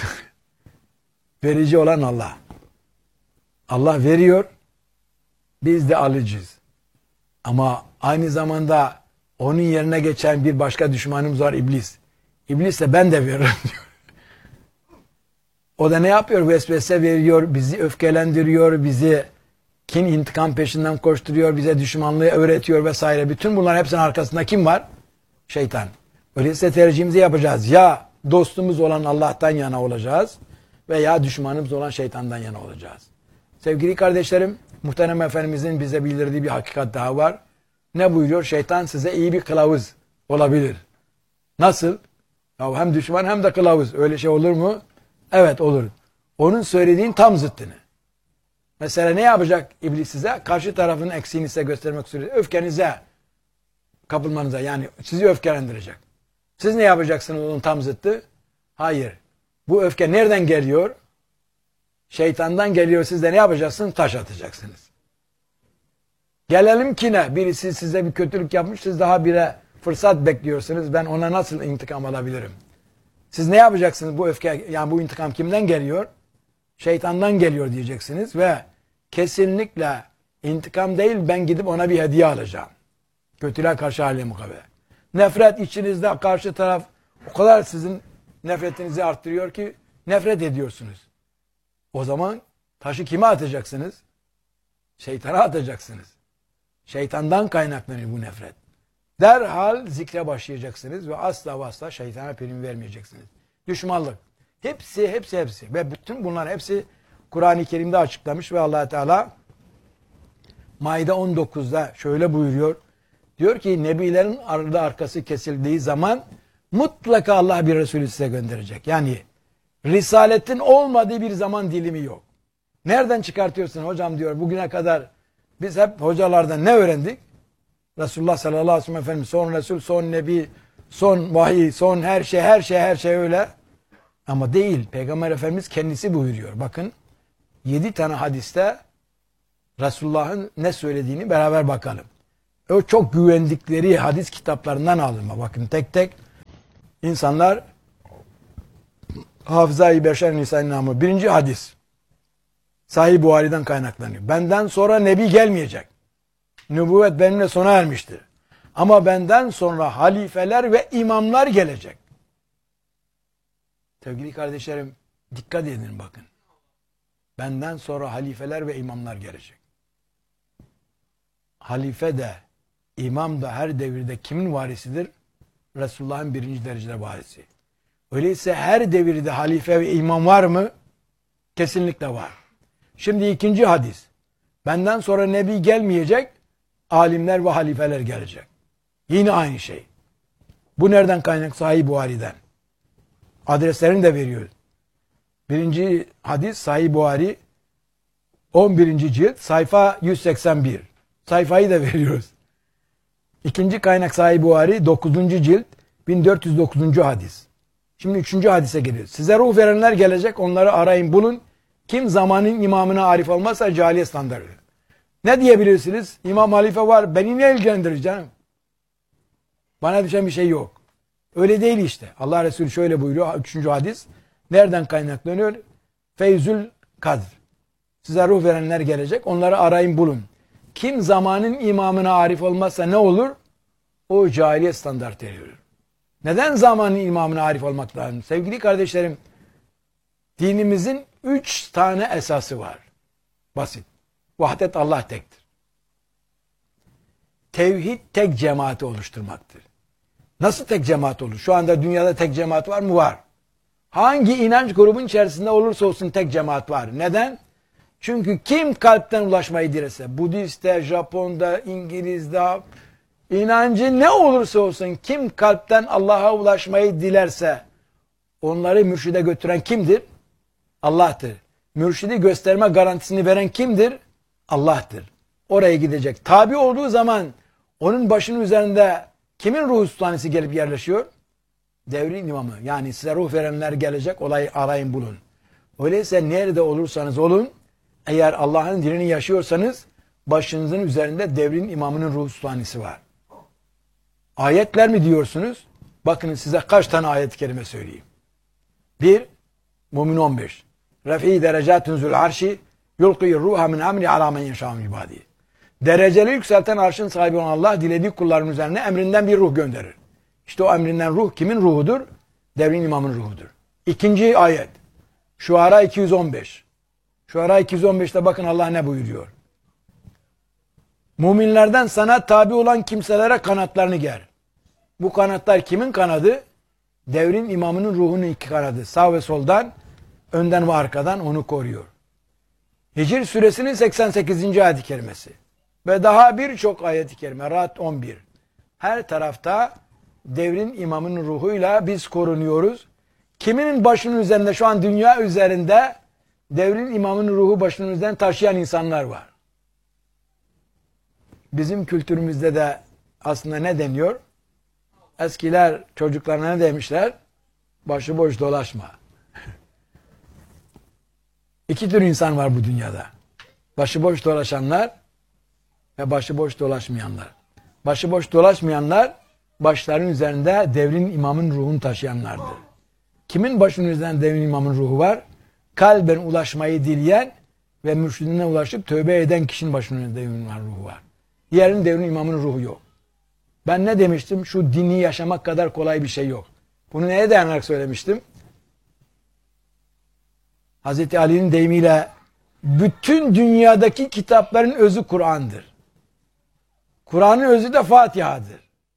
Verici olan Allah. Allah veriyor, biz de alıcıyız. Ama aynı zamanda onun yerine geçen bir başka düşmanımız var, iblis. İblis de ben de veririm diyor. O da ne yapıyor? Vesvese veriyor, bizi öfkelendiriyor, bizi kin, intikam peşinden koşturuyor, bize düşmanlığı öğretiyor vesaire. Bütün bunların hepsinin arkasında kim var? Şeytan. Öyleyse tercihimizi yapacağız. Ya dostumuz olan Allah'tan yana olacağız veya düşmanımız olan şeytandan yana olacağız. Sevgili kardeşlerim, muhterem Efendimizin bize bildirdiği bir hakikat daha var. Ne buyuruyor? Şeytan size iyi bir kılavuz olabilir. Nasıl? Ya hem düşman hem de kılavuz. Öyle şey olur mu? Evet olur. Onun söylediğin tam zıttını. Mesela ne yapacak iblis size? Karşı tarafın eksiğini size göstermek üzere. Öfkenize kapılmanıza, yani sizi öfkelendirecek. Siz ne yapacaksınız onun tam zıttı? Hayır. Bu öfke nereden geliyor? Şeytandan geliyor. Siz de ne yapacaksınız? Taş atacaksınız. Gelelim ki ne? Birisi size bir kötülük yapmış. Siz daha bire fırsat bekliyorsunuz. Ben ona nasıl intikam alabilirim? Siz ne yapacaksınız? Bu öfke, yani bu intikam kimden geliyor? Şeytandan geliyor diyeceksiniz ve kesinlikle intikam değil, ben gidip ona bir hediye alacağım. Kötülüğe karşı hale mukabe. Nefret içinizde, karşı taraf o kadar sizin nefretinizi arttırıyor ki nefret ediyorsunuz. O zaman taşı kime atacaksınız? Şeytana atacaksınız. Şeytandan kaynaklanıyor bu nefret. Derhal zikre başlayacaksınız ve asla ve asla şeytana prim vermeyeceksiniz. Düşmanlık. Hepsi, hepsi, hepsi. Ve bütün bunlar hepsi Kur'an-ı Kerim'de açıklamış ve Allah Teala Maide on dokuzda şöyle buyuruyor. Diyor ki nebilerin ardı arkası kesildiği zaman mutlaka Allah bir Resulü size gönderecek. Yani risaletin olmadığı bir zaman dilimi yok. Nereden çıkartıyorsun hocam diyor. Bugüne kadar biz hep hocalardan ne öğrendik? Resulullah sallallahu aleyhi ve sellem Efendimiz son Resul, son Nebi, son vahiy, son her şey, her şey, her şey öyle. Ama değil. Peygamber Efendimiz kendisi buyuruyor. Bakın yedi tane hadiste Resulullah'ın ne söylediğini beraber bakalım. o çok güvendikleri hadis kitaplarından alınma. Bakın tek tek insanlar Hafızayı Beşer Nisan namı birinci hadis Sahih Buhari'den kaynaklanıyor. Benden sonra nebi gelmeyecek. Nübüvvet benimle sona ermiştir. Ama benden sonra halifeler ve imamlar gelecek. Sevgili kardeşlerim, dikkat edin bakın. Benden sonra halifeler ve imamlar gelecek. Halife de, imam da her devirde kimin varisidir? Resulullah'ın birinci derecede varisi. Öyleyse her devirde halife ve imam var mı? Kesinlikle var. Şimdi ikinci hadis. Benden sonra nebi gelmeyecek, alimler ve halifeler gelecek. Yine aynı şey. Bu nereden kaynak? Sahih Buhari'den. Adreslerini de veriyor. Birinci hadis Sahih Buhari on birinci cilt sayfa yüz seksen bir. Sayfayı da veriyoruz. İkinci kaynak Sahih Buhari dokuzuncu cilt bin dört yüz dokuzuncu hadis. Şimdi üçüncü hadise geliyoruz. Size ruh verenler gelecek, onları arayın bulun. Kim zamanın imamına arif olmazsa cahiliye standartı. Ne diyebilirsiniz? İmam halife var, beni ne ilgilendirir canım? Bana düşen bir şey yok. Öyle değil işte. Allah Resulü şöyle buyuruyor. Üçüncü hadis. Nereden kaynaklanıyor? Feyzül Kadr. Size ruh verenler gelecek. Onları arayın bulun. Kim zamanın imamına arif olmazsa ne olur? O cahiliye standartı eriyor. Neden zamanın imamına arif olmak lazım? Sevgili kardeşlerim, dinimizin üç tane esası var. Basit. Vahdet Allah tektir. Tevhid tek cemaati oluşturmaktır. Nasıl tek cemaat olur? Şu anda dünyada tek cemaat var mı? Var. Hangi inanç grubun içerisinde olursa olsun tek cemaat var. Neden? Çünkü kim kalpten ulaşmayı dilese, Budist'te, Japon'da, İngiliz'de, inancı ne olursa olsun kim kalpten Allah'a ulaşmayı dilerse onları mürşide götüren kimdir? Allah'tır. Mürşidi gösterme garantisini veren kimdir? Allah'tır. Oraya gidecek. Tabi olduğu zaman onun başının üzerinde kimin ruhu sultanisi gelip yerleşiyor? Devrin imamı. Yani size ruh verenler gelecek, olayı arayın bulun. Öyleyse nerede olursanız olun, eğer Allah'ın dinini yaşıyorsanız başınızın üzerinde devrin imamının ruh sultanisi var. Ayetler mi diyorsunuz? Bakın size kaç tane ayet-i kerime söyleyeyim. Bir, Mümin on beş. Refi derecatun zul arşi yulqiyur ruha min amri ala men yeşâ min ibâdî. Dereceli yükselten arşın sahibi olan Allah dilediği kulların üzerine emrinden bir ruh gönderir. İşte o emrinden ruh kimin ruhudur? Devrin imamın ruhudur. İkinci ayet. Şuara iki yüz on beş. Şuara iki yüz on beşte bakın Allah ne buyuruyor? Müminlerden sana tabi olan kimselere kanatlarını ger. Bu kanatlar kimin kanadı? Devrin imamının ruhunun iki kanadı. Sağ ve soldan, önden ve arkadan onu koruyor. Hicr suresinin seksen sekizinci ayet-i kerimesi. Ve daha birçok ayet-i kerime. Ra'd on bir. Her tarafta devrin imamının ruhuyla biz korunuyoruz. Kiminin başının üzerinde şu an dünya üzerinde devrin imamının ruhu başının üzerinde taşıyan insanlar var. Bizim kültürümüzde de aslında ne deniyor? Eskiler çocuklarına ne demişler? Başıboş dolaşma. İki tür insan var bu dünyada. Başıboş dolaşanlar ve başıboş dolaşmayanlar. Başıboş dolaşmayanlar başların üzerinde devrin imamın ruhunu taşıyanlardır. Kimin başının üzerinde devrin imamın ruhu var? Kalben ulaşmayı dileyen ve mürşidine ulaşıp tövbe eden kişinin başının üzerinde devrin imamın ruhu var. Diğerinin devrin imamın ruhu yok. Ben ne demiştim? Şu dini yaşamak kadar kolay bir şey yok. Bunu neye dayanarak söylemiştim? Hazreti Ali'nin deyimiyle bütün dünyadaki kitapların özü Kur'an'dır. Kur'an'ın özü de Fatiha'dır.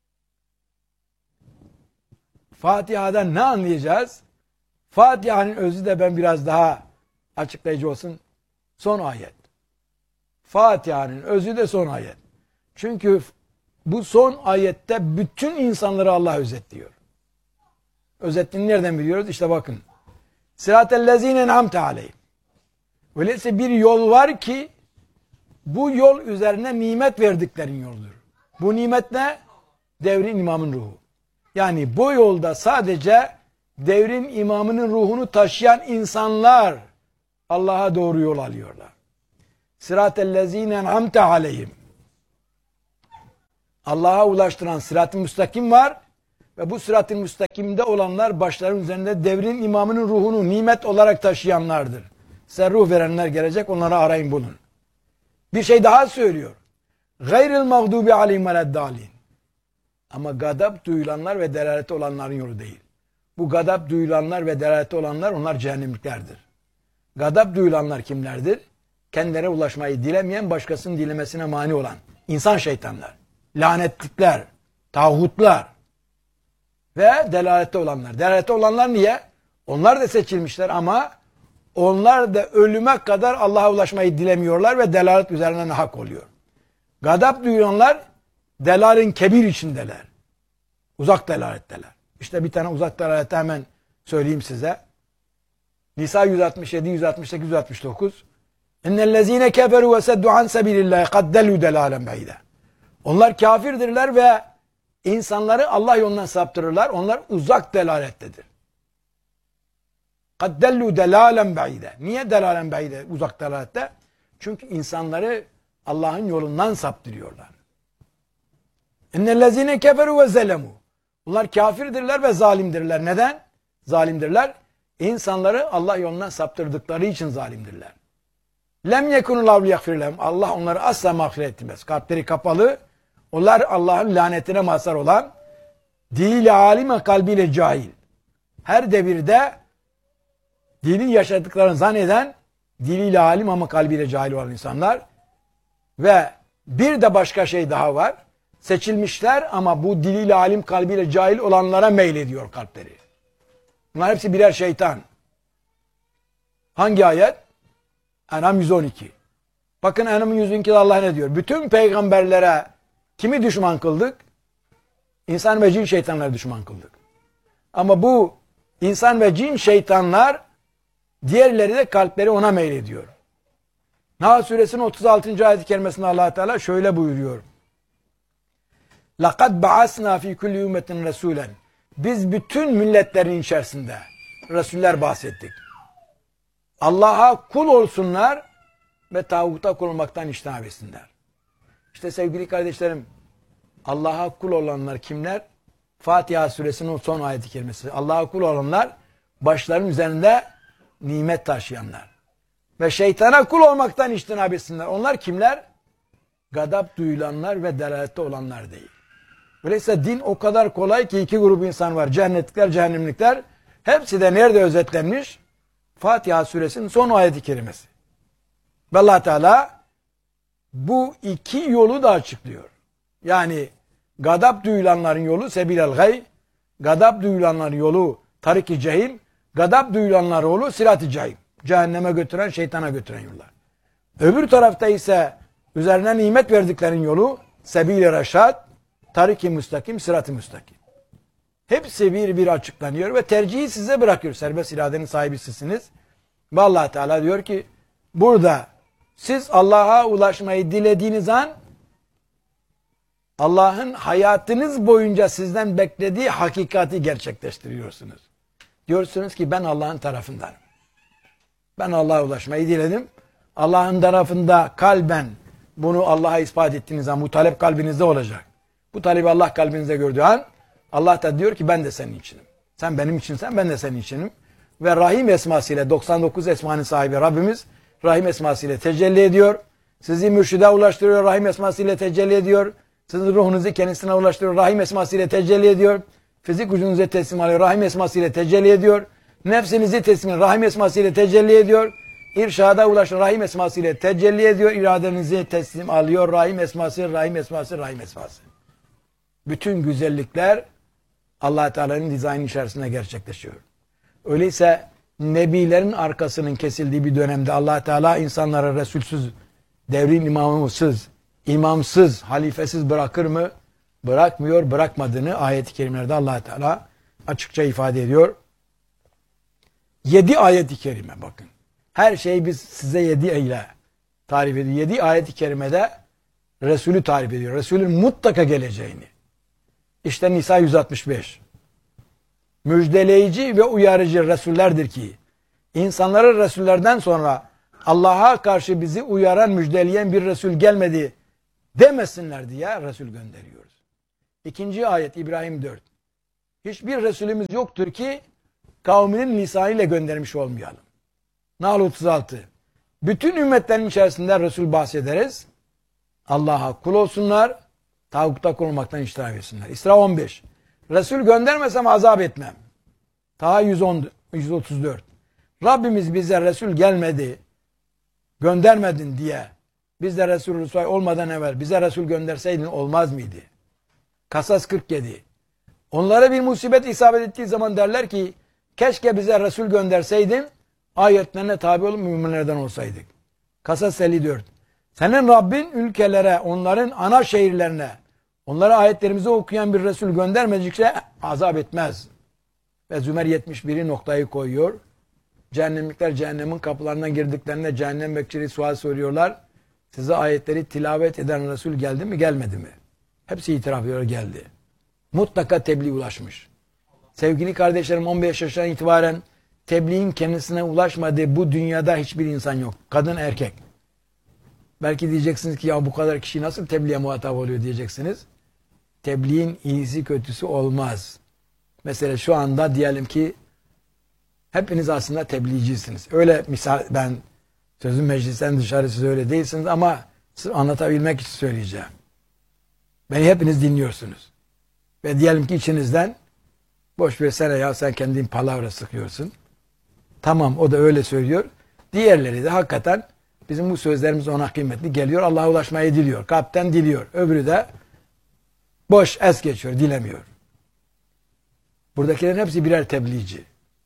Fatiha'dan ne anlayacağız? Fatiha'nın özü de ben biraz daha açıklayıcı olsun. Son ayet. Fatiha'nın özü de son ayet. Çünkü bu son ayette bütün insanları Allah özetliyor. Özetliğini nereden biliyoruz? İşte bakın. Sıratellezine en'amte aleyhim. Öyleyse bir yol var ki bu yol üzerine nimet verdiklerin yoldur. Bu nimet ne? Devrin imamın ruhu. Yani bu yolda sadece devrin imamının ruhunu taşıyan insanlar Allah'a doğru yol alıyorlar. Sıratellezine en'amte aleyhim. Allah'a ulaştıran sırat-ı müstakim var ve bu sırat-ı müstakimde olanlar başların üzerinde devrin imamının ruhunu nimet olarak taşıyanlardır. Size ruh verenler gelecek, onları arayın bulun. Bir şey daha söylüyor. Gayril mağdubi aleyhim veleddâlin. Ama gadap duyulanlar ve delaleti olanların yolu değil. Bu gadap duyulanlar ve delaleti olanlar onlar cehennemliklerdir. Gadap duyulanlar kimlerdir? Kendilerine ulaşmayı dilemeyen, başkasının dilemesine mani olan insan şeytanlar, lanetlikler, tağutlar ve delalette olanlar. Delalette olanlar niye? Onlar da seçilmişler ama onlar da ölüme kadar Allah'a ulaşmayı dilemiyorlar ve delalet üzerinden hak oluyor. Gadap duyulanlar delalin kebir içindeler. Uzak delaletteler. İşte bir tane uzak delalette hemen söyleyeyim size. Nisa yüz altmış yedi, yüz altmış sekiz, yüz altmış dokuz. İnnellezine keferu ve seddu an sebilillahi kad dellu delalen beyde. Onlar kafirdirler ve insanları Allah yolundan saptırırlar. Onlar uzak delalettedir. Kad dellu delalen beyde. Niye delalen beyde? Uzak delalette. Çünkü insanları Allah'ın yolundan saptırıyorlar. İnnellezine keferu ve zelemu. Bunlar kafirdirler ve zalimdirler. Neden? Zalimdirler. İnsanları Allah yolundan saptırdıkları için zalimdirler. Lem yekunul avli yakfirlem. Allah onları asla mağfiret etmez. Kalpleri kapalı. Onlar Allah'ın lanetine mazhar olan, diliyle alime, kalbiyle cahil. Her devirde dini yaşadıklarını zanneden, diliyle alim ama kalbiyle cahil olan insanlar. Ve bir de başka şey daha var. Seçilmişler ama bu diliyle alim, kalbiyle cahil olanlara meylediyor kalpleri. Bunlar hepsi birer şeytan. Hangi ayet? En'am yüz on iki. Bakın En'am yüz on ikide Allah ne diyor? Bütün peygamberlere kimi düşman kıldık? İnsan ve cin şeytanları düşman kıldık. Ama bu insan ve cin şeytanlar diğerleri de kalpleri ona meylediyor. Nahl suresinin otuz altıncı ayet-i kerimesinde Allah Teala şöyle buyuruyor. لَقَدْ بَعَثْنَا ف۪ي كُلِّ اُمَّةٍ رَسُولًا. Biz bütün milletlerin içerisinde Resuller bahsettik. Allah'a kul olsunlar ve tağuta kul olmaktan iştinab etsinler. İşte sevgili kardeşlerim, Allah'a kul olanlar kimler? Fatiha suresinin son ayet-i kerimesi. Allah'a kul olanlar başlarının üzerinde nimet taşıyanlar. Ve şeytana kul olmaktan iştinab etsinler. Onlar kimler? Gadap duyulanlar ve delalette olanlar değil. Öyleyse din o kadar kolay ki iki grup insan var. Cennetlikler, cehennemlikler. Hepsi de nerede özetlenmiş? Fatiha suresinin son ayet-i kerimesi. Ve Allah Teala bu iki yolu da açıklıyor. Yani gadap duyulanların yolu sebilel gay, gadap duyulanların yolu tarik-i cehim, gadap duyulanların yolu sirat-ı cehim. Cehenneme götüren, şeytana götüren yollar. Öbür tarafta ise üzerine nimet verdiklerin yolu sebil-i reşad, tarik-i müstakim, sırat-ı müstakim. Hepsi bir bir açıklanıyor ve tercihi size bırakıyor. Serbest iradenin sahibi sizsiniz. Ve Allah Teala diyor ki burada siz Allah'a ulaşmayı dilediğiniz an Allah'ın hayatınız boyunca sizden beklediği hakikati gerçekleştiriyorsunuz. Diyorsunuz ki ben Allah'ın tarafındanım. Ben Allah'a ulaşmayı diledim. Allah'ın tarafında kalben bunu Allah'a ispat ettiğiniz zaman bu talep kalbinizde olacak. Bu talebi Allah kalbinizde gördüğü an Allah da diyor ki ben de senin içinim. Sen benim içinsen ben de senin içinim. Ve Rahim esmasıyla doksan dokuz esmanın sahibi Rabbimiz Rahim esmasıyla tecelli ediyor. Sizi mürşide ulaştırıyor. Rahim esmasıyla tecelli ediyor. Sizin ruhunuzu kendisine ulaştırıyor. Rahim esmasıyla tecelli ediyor. Fizik gücünüze teslim alıyor. Rahim esmasıyla tecelli ediyor. Nefsinizi teslim ediyor. Rahim esmasıyla tecelli ediyor. İrşada ulaşır. Rahim esmasıyla tecelli ediyor. İradenizi teslim alıyor. Rahim esması, Rahim esması, Rahim esması. Bütün güzellikler Allah Teala'nın dizaynı içerisinde gerçekleşiyor. Öyleyse nebilerin arkasının kesildiği bir dönemde Allah Teala insanları resulsüz, devrin imamsız, imamsız, halifesiz bırakır mı? Bırakmıyor, bırakmadığını ayet-i kerimelerde Allah Teala açıkça ifade ediyor. Yedi ayet-i kerime bakın. Her şeyi biz size yedi ile tarif ediyor. Yedi ayet-i kerimede Resulü tarif ediyor. Resulün mutlaka geleceğini. İşte Nisa yüz altmış beş. Müjdeleyici ve uyarıcı Resullerdir ki insanları Resullerden sonra Allah'a karşı bizi uyaran, müjdeleyen bir Resul gelmedi demesinler diye Resul gönderiyoruz. İkinci ayet İbrahim dört. Hiçbir Resulümüz yoktur ki kavminin lisanıyla göndermiş olmayalım. Nahl otuz altı. Bütün ümmetlerin içerisinde Resul bahsederiz. Allah'a kul olsunlar, tağutta kul olmaktan iştirak etsinler. İsra on beş. Resul göndermesem azap etmem. Taha yüz on, yüz otuz dört. Rabbimiz bize Resul gelmedi, göndermedin diye biz de Resul Rüsvay olmadan evvel bize Resul gönderseydin olmaz mıydı? Kasas kırk yedi. Onlara bir musibet isabet ettiği zaman derler ki keşke bize Resul gönderseydin, ayetlerine tabi olup müminlerden olsaydık. Kasas elli dört. Senin Rabbin ülkelere, onların ana şehirlerine, onlara ayetlerimizi okuyan bir Resul göndermedikçe azap etmez. Ve Zümer yetmiş biri noktayı koyuyor. Cehennemlikler cehennemin kapılarına girdiklerinde cehennem bekçileri sual soruyorlar. Size ayetleri tilavet eden Resul geldi mi gelmedi mi? Hepsi itiraf ediyor geldi. Mutlaka tebliğ ulaşmış. Sevgili kardeşlerim, on beş yaşından itibaren tebliğin kendisine ulaşmadığı bu dünyada hiçbir insan yok. Kadın erkek. Belki diyeceksiniz ki ya bu kadar kişi nasıl tebliğe muhatap oluyor diyeceksiniz. Tebliğin iyisi kötüsü olmaz. Mesela şu anda diyelim ki hepiniz aslında tebliğcisiniz. Öyle misal, ben sözün meclisten dışarı siz öyle değilsiniz ama siz anlatabilmek için söyleyeceğim. Beni hepiniz dinliyorsunuz. Ve diyelim ki içinizden boş versene ya sen kendin palavra sıkıyorsun. Tamam o da öyle söylüyor. Diğerleri de hakikaten bizim bu sözlerimiz ona kıymetli geliyor. Allah'a ulaşmayı diliyor. Kalpten diliyor. Öbürü de boş es geçiyor. Dilemiyor. Buradakilerin hepsi birer tebliğci.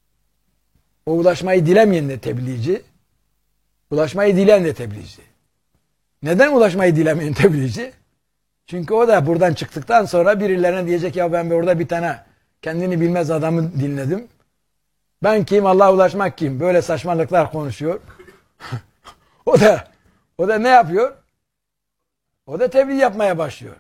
O ulaşmayı dilemeyen de tebliğci. Ulaşmayı dileyen de tebliğci. Neden ulaşmayı dilemeyen tebliğci? Çünkü o da buradan çıktıktan sonra birilerine diyecek ya ben orada bir tane kendini bilmez adamı dinledim. Ben kim? Allah'a ulaşmak kim? Böyle saçmalıklar konuşuyor. o da o da ne yapıyor? O da tebliğ yapmaya başlıyor.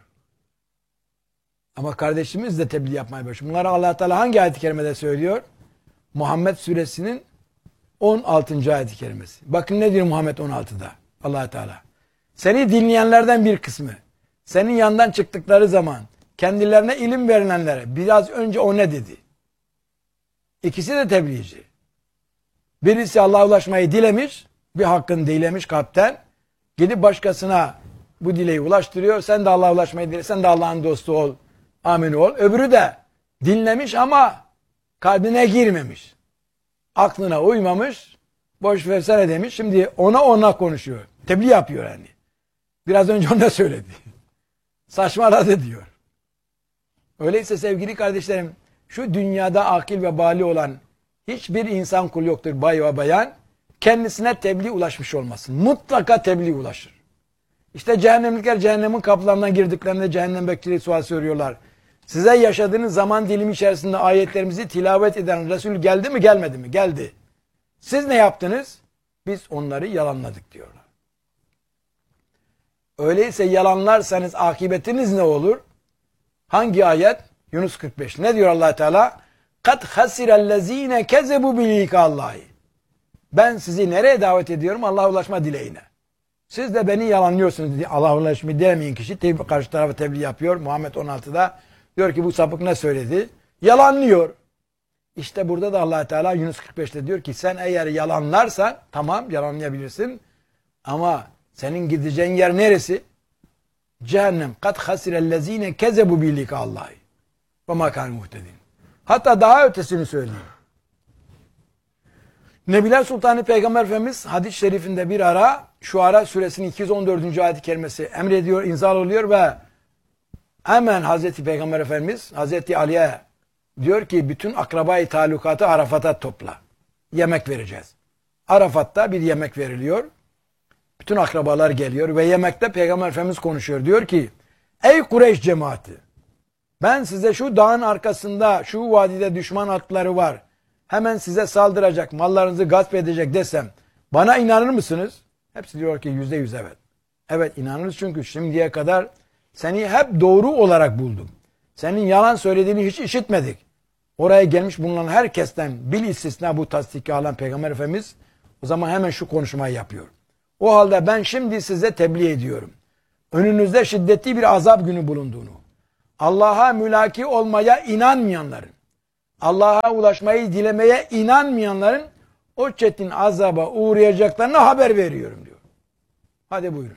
Ama kardeşimiz de tebliğ yapmaya başlıyor. Bunları Allah Teala hangi ayet-i kerimede söylüyor? Muhammed suresinin on altıncı ayet-i kerimesi. Bakın ne diyor Muhammed on altıda? Allah Teala. Seni dinleyenlerden bir kısmı senin yanından çıktıkları zaman kendilerine ilim verilenlere biraz önce o ne dedi? İkisi de tebliğci. Birisi Allah'a ulaşmayı dilemiş, bir hakkını dilemiş kalpten. Gidip başkasına bu dileği ulaştırıyor. Sen de Allah'a ulaşmayı dile, sen de Allah'ın dostu ol, amin ol. Öbürü de dinlemiş ama kalbine girmemiş. Aklına uymamış, boş versene demiş. Şimdi ona ona konuşuyor. Tebliğ yapıyor yani. Biraz önce ona söyledi. Saçmaladı diyor. Öyleyse sevgili kardeşlerim, şu dünyada akil ve bali olan hiçbir insan kul yoktur bay ve bayan, kendisine tebliğ ulaşmış olmasın. Mutlaka tebliğ ulaşır. İşte cehennemlikler cehennemin kapılarından girdiklerinde cehennem bekçileri sual soruyorlar. Size yaşadığınız zaman dilimi içerisinde ayetlerimizi tilavet eden Resul geldi mi gelmedi mi? Geldi. Siz ne yaptınız? Biz onları yalanladık diyorlar. Öyleyse yalanlarsanız akıbetiniz ne olur? Hangi ayet? Yunus kırk beş. Ne diyor Allah Teala? Kad hasirellezine kezebu bilikallahi. Ben sizi nereye davet ediyorum? Allah'a ulaşma dileğine. Siz de beni yalanlıyorsunuz. Allah'a ulaşmayı dilemeyen kişi tebliğ, karşı tarafa tebliğ yapıyor. Muhammed on altıda diyor ki bu sapık ne söyledi? Yalanlıyor. İşte burada da Allah Teala Yunus kırk beşte diyor ki sen eğer yalanlarsan tamam yalanlayabilirsin ama senin gideceğin yer neresi? Cehennem. Kad hasirellezine kezebu bilikallahi. Ve makâne muhtedin. Hatta daha ötesini söyleyeyim. Nebiler Sultanı Peygamber Efendimiz hadis-i şerifinde bir ara Şuara suresinin iki yüz on dördüncü ayet-i kerimesi emrediyor, inzal oluyor ve hemen Hazreti Peygamber Efendimiz Hazreti Ali'ye diyor ki bütün akrabayı talukatı Arafat'a topla. Yemek vereceğiz. Arafat'ta bir yemek veriliyor. Bütün akrabalar geliyor ve yemekte Peygamber Efendimiz konuşuyor. Diyor ki ey Kureyş cemaati ben size şu dağın arkasında şu vadide düşman atları var. Hemen size saldıracak, mallarınızı gasp edecek desem bana inanır mısınız? Hepsi diyor ki yüzde yüz evet. Evet inanırız çünkü şimdiye kadar seni hep doğru olarak buldum. Senin yalan söylediğini hiç işitmedik. Oraya gelmiş bulunan herkesten bil istisna bu tasdiki alan Peygamber Efendimiz o zaman hemen şu konuşmayı yapıyor. O halde ben şimdi size tebliğ ediyorum. Önünüzde şiddetli bir azap günü bulunduğunu, Allah'a mülaki olmaya inanmayanların, Allah'a ulaşmayı dilemeye inanmayanların o çetin azaba uğrayacaklarına haber veriyorum diyor. Hadi buyurun.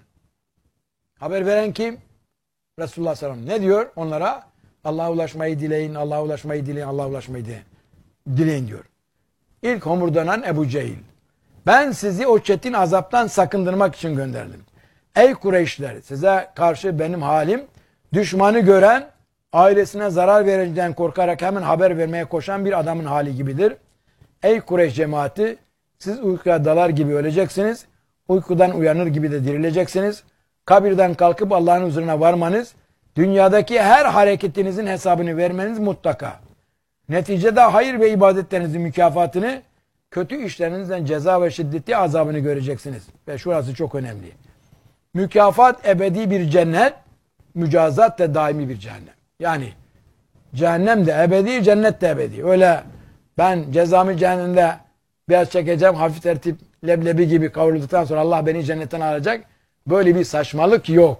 Haber veren kim? Resulullah sallallahu aleyhi ve sellem. Ne diyor onlara? Allah'a ulaşmayı dileyin, Allah'a ulaşmayı dileyin, Allah'a ulaşmayı dileyin. Dileyin diyor. İlk homurdanan Ebu Cehil. Ben sizi o çetin azaptan sakındırmak için gönderdim. Ey Kureyşler, size karşı benim halim, düşmanı gören, ailesine zarar vereceğinden korkarak hemen haber vermeye koşan bir adamın hali gibidir. Ey Kureyş cemaati, siz uykuya dalar gibi öleceksiniz, uykudan uyanır gibi de dirileceksiniz. Kabirden kalkıp Allah'ın huzuruna varmanız, dünyadaki her hareketinizin hesabını vermeniz mutlaka. Neticede hayır ve ibadetlerinizin mükafatını, kötü işlerinizden ceza ve şiddetli azabını göreceksiniz. Ve şurası çok önemli. Mükafat ebedi bir cennet, mücazat da daimi bir cehennem. Yani cehennem de ebedi, cennet de ebedi. Öyle ben cezamı cehennemde biraz çekeceğim, hafif tertip leblebi gibi kavrulduktan sonra Allah beni cennetten alacak. Böyle bir saçmalık yok.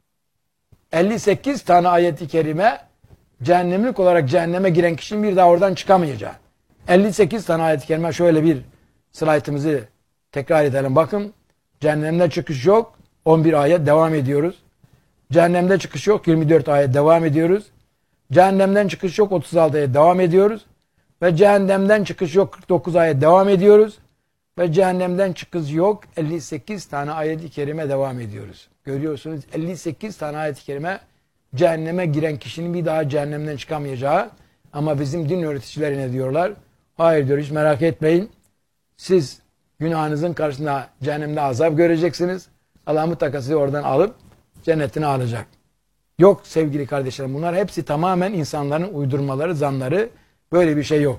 elli sekiz tane ayet-i kerime cehennemlik olarak cehenneme giren kişinin bir daha oradan çıkamayacağı. elli sekiz tane ayet-i kerime, şöyle bir slaytımızı tekrar edelim. Bakın, cehennemden çıkış yok. on bir ayet devam ediyoruz. Cehennemde çıkış yok. yirmi dört ayet devam ediyoruz. Cehennemden çıkış yok. otuz altı ayet devam ediyoruz. Ve cehennemden çıkış yok. kırk dokuz ayet devam ediyoruz. Ve cehennemden çıkış yok. elli sekiz tane ayet-i kerime devam ediyoruz. Görüyorsunuz, elli sekiz tane ayet-i kerime cehenneme giren kişinin bir daha cehennemden çıkamayacağı. Ama bizim din öğreticileri ne diyorlar? Hayır diyor, hiç merak etmeyin. Siz günahınızın karşısında cehennemde azap göreceksiniz. Allah mutlaka sizi oradan alıp cennetine alacak. Yok sevgili kardeşlerim, bunlar hepsi tamamen insanların uydurmaları, zanları. Böyle bir şey yok.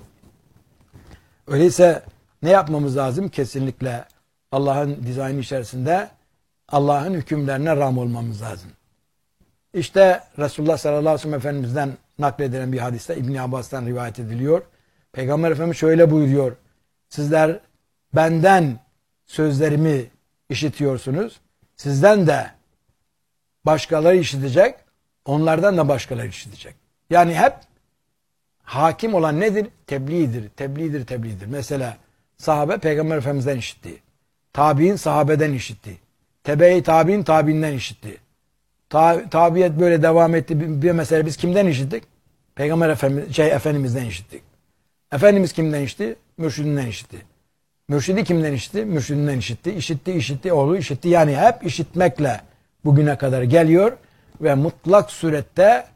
Öyleyse ne yapmamız lazım? Kesinlikle Allah'ın dizaynı içerisinde Allah'ın hükümlerine ram olmamız lazım. İşte Resulullah sallallahu aleyhi ve sellem Efendimiz'den nakledilen bir hadiste İbn Abbas'tan rivayet ediliyor. Peygamber Efendimiz şöyle buyuruyor. Sizler benden sözlerimi işitiyorsunuz. Sizden de başkaları işitecek, onlardan da başkaları işitecek. Yani hep hakim olan nedir? Tebliğdir, tebliğdir, tebliğdir. Mesela sahabe Peygamber Efendimiz'den işitti. Tabi'in sahabeden işitti. Tebe-i tabi'in tabi'inden işitti. Ta tabiiyet böyle devam etti. Bir mesele biz kimden işittik? Peygamber Efendimiz, şey, Efendimiz'den işittik. Efendimiz kimden işitti? Mürşidinden işitti. Mürşidi kimden işitti? Mürşidinden işitti. İşitti, işitti, oğlu işitti. Yani hep işitmekle bugüne kadar geliyor ve mutlak surette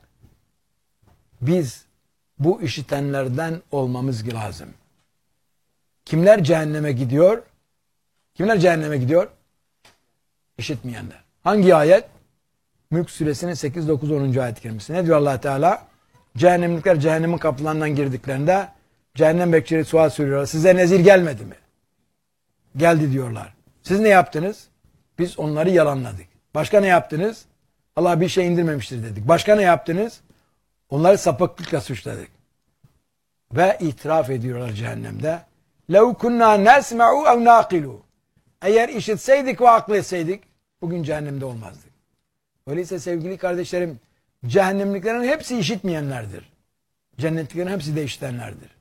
biz bu işitenlerden olmamız lazım. Kimler cehenneme gidiyor? Kimler cehenneme gidiyor? İşitmeyenler. Hangi ayet? Mülk suresinin sekiz, dokuz, onuncu ayet-i kerimesi. Ne diyor Allah Teala? Cehennemlikler cehennemin kapılarından girdiklerinde cehennem bekçileri sual soruyorlar. Size nezir gelmedi mi? Geldi diyorlar. Siz ne yaptınız? Biz onları yalanladık. Başka ne yaptınız? Allah bir şey indirmemiştir dedik. Başka ne yaptınız? Onları sapıklıkla suçladık. Ve itiraf ediyorlar cehennemde. لَوْ كُنَّا نَسْمَعُوا اَوْ نَاقِلُوا Eğer işitseydik ve akletseydik bugün cehennemde olmazdık. Öyleyse sevgili kardeşlerim, cehennemliklerin hepsi işitmeyenlerdir. Cennetliklerin hepsi de işitenlerdir.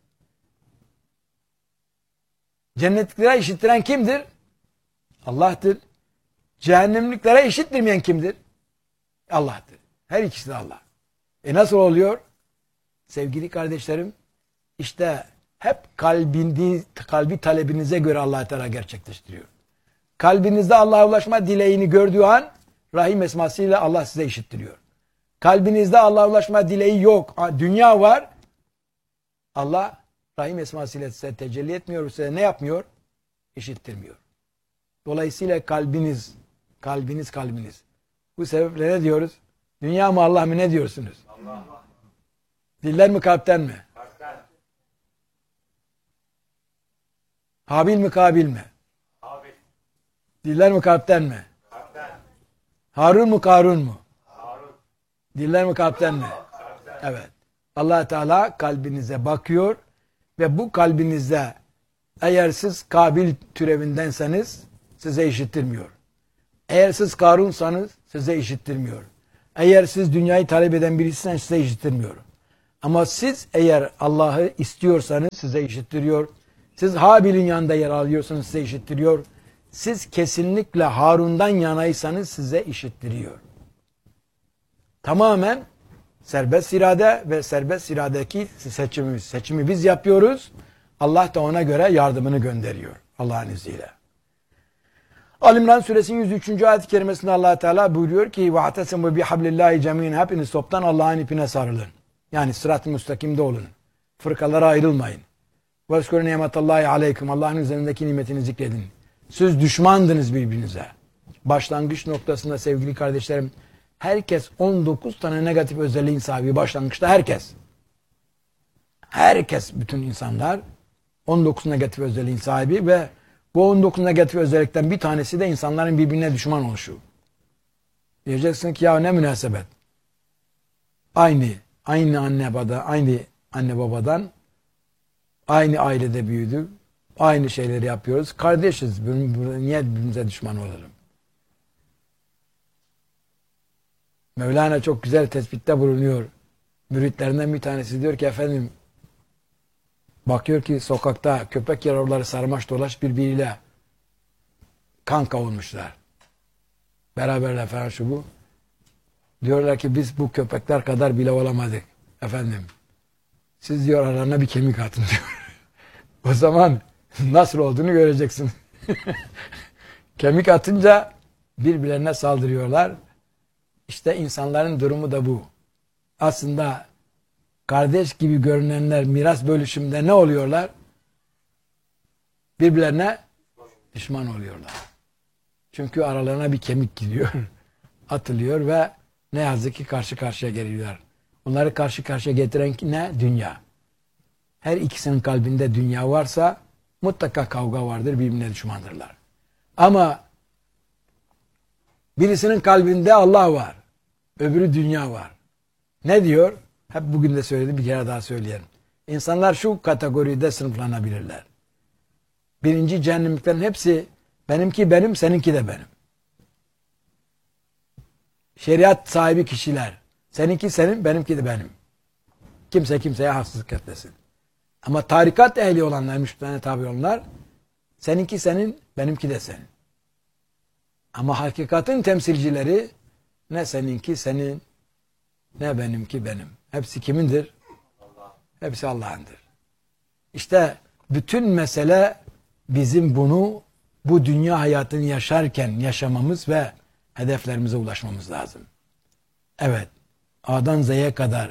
Cennetliklere işittiren kimdir? Allah'tır. Cehennemliklere işittirmeyen kimdir? Allah'tır. Her ikisi de Allah. E nasıl oluyor? Sevgili kardeşlerim, işte hep kalbindi, kalbi talebinize göre Allah Teala gerçekleştiriyor. Kalbinizde Allah'a ulaşma dileğini gördüğü an Rahim esmasıyla Allah size işittiriyor. Kalbinizde Allah'a ulaşma dileği yok. Dünya var. Allah Rahim esmasıyla size tecelli etmiyor. Size ne yapmıyor? İşittirmiyor. Dolayısıyla kalbiniz, kalbiniz, kalbiniz. Bu sebeple ne diyoruz? Dünya mı Allah mı ne diyorsunuz? Allah. Diller mi kalpten mi? Kalpten. Habil mi Kabil mi? Habil. Diller mi kalpten mi? Kalpten. Harun mu Karun mu? Harun. Diller mi kalpten mi? Kalpten. Evet. Allah Teala kalbinize bakıyor ve bu kalbinizde eğer siz Kabil türevindenseniz size işittirmiyor. Eğer siz Karunsanız size işittirmiyor. Eğer siz dünyayı talep eden birisiniz size işittirmiyor. Ama siz eğer Allah'ı istiyorsanız size işittiriyor. Siz Habil'in yanında yer alıyorsanız size işittiriyor. Siz kesinlikle Harun'dan yanaysanız size işittiriyor. Tamamen serbest irade ve serbest iradedeki seçimi, seçimi biz yapıyoruz. Allah da ona göre yardımını gönderiyor Allah'ın izniyle. Ali-İmran suresinin yüz üçüncü ayet-i kerimesinde Allah Teala buyuruyor ki وَاَعْتَسِمُوا بِحَبْلِ اللّٰهِ جَمِينَ Hepiniz toptan Allah'ın ipine sarılın. Yani sırat-ı müstakimde olun. Fırkalara ayrılmayın. وَاذْكُرُ نِعْمَةَ اللّٰهِ عَلَيْكُمْ Allah'ın üzerindeki nimetini zikredin. Siz düşmandınız birbirinize. Başlangıç noktasında sevgili kardeşlerim, herkes on dokuz tane negatif özelliğin sahibi. Başlangıçta herkes. Herkes, bütün insanlar on dokuz negatif özelliğin sahibi ve bu on dokuz negatif özellikten bir tanesi de insanların birbirine düşman oluşu. Diyeceksin ki ya ne münasebet. Aynı, aynı anne baba, aynı anne babadan, aynı ailede büyüdük, aynı şeyleri yapıyoruz. Kardeşiz, niye birbirimize düşman olalım? Mevlana çok güzel tespitte bulunuyor. Müritlerinden bir tanesi diyor ki efendim, bakıyor ki sokakta köpek yavruları sarmaş dolaş birbiriyle kan kavurmuşlar. Beraberler falan şu bu. Diyorlar ki biz bu köpekler kadar bile olamadık. Efendim siz diyor aralarına bir kemik atın diyor. O zaman nasıl olduğunu göreceksin. Kemik atınca birbirlerine saldırıyorlar. İşte insanların durumu da bu. Aslında kardeş gibi görünenler miras bölüşümünde ne oluyorlar? Birbirlerine düşman oluyorlar. Çünkü aralarına bir kemik gidiyor. Atılıyor ve ne yazık ki karşı karşıya geliyorlar. Onları karşı karşıya getiren ne? Dünya. Her ikisinin kalbinde dünya varsa mutlaka kavga vardır, birbirine düşmandırlar. Ama birisinin kalbinde Allah var. Öbürü dünya var. Ne diyor? Hep bugün de söyledim, bir kere daha söyleyelim. İnsanlar şu kategoride sınıflanabilirler. Birinci cehennemliklerin hepsi benimki benim, seninki de benim. Şeriat sahibi kişiler. Seninki senin, benimki de benim. Kimse kimseye haksızlık etmesin. Ama tarikat ehli olanlar, müşterine tabi olanlar, seninki senin, benimki de senin. Ama hakikatin temsilcileri ne seninki senin, ne benimki benim. Hepsi kimindir? Allah. Hepsi Allah'ındır. İşte bütün mesele bizim bunu bu dünya hayatını yaşarken yaşamamız ve hedeflerimize ulaşmamız lazım. Evet, A'dan Z'ye kadar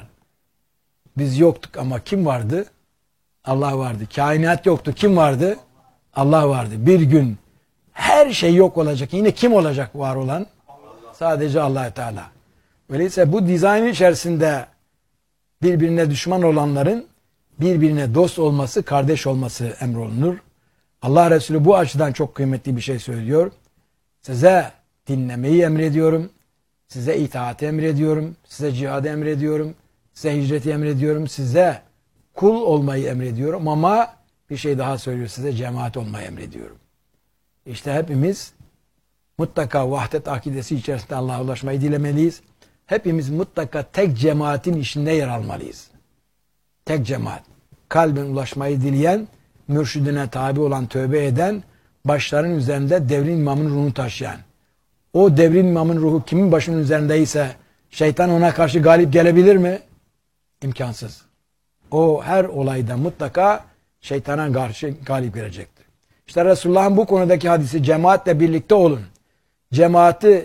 biz yoktuk ama kim vardı? Allah vardı. Kainat yoktu. Kim vardı? Allah vardı. Bir gün her şey yok olacak. Yine kim olacak var olan? Allah. Sadece Allah Teala. Öyleyse bu dizayn içerisinde birbirine düşman olanların birbirine dost olması, kardeş olması emrolunur. Allah Resulü bu açıdan çok kıymetli bir şey söylüyor. Size dinlemeyi emrediyorum. Size itaati emrediyorum. Size cihadı emrediyorum. Size hicreti emrediyorum. Size kul olmayı emrediyorum ama bir şey daha söylüyor. Size cemaat olmayı emrediyorum. İşte hepimiz mutlaka vahdet akidesi içerisinde Allah'a ulaşmayı dilemeliyiz. Hepimiz mutlaka tek cemaatin içinde yer almalıyız. Tek cemaat. Kalben ulaşmayı dileyen, mürşidine tabi olan, tövbe eden, başların üzerinde devrin imamın ruhunu taşıyan. O devrin imamın ruhu kimin başının üzerindeyse şeytan ona karşı galip gelebilir mi? İmkansız. O her olayda mutlaka şeytana karşı galip gelecektir. İşte Resulullah'ın bu konudaki hadisi cemaatle birlikte olun. Cemaati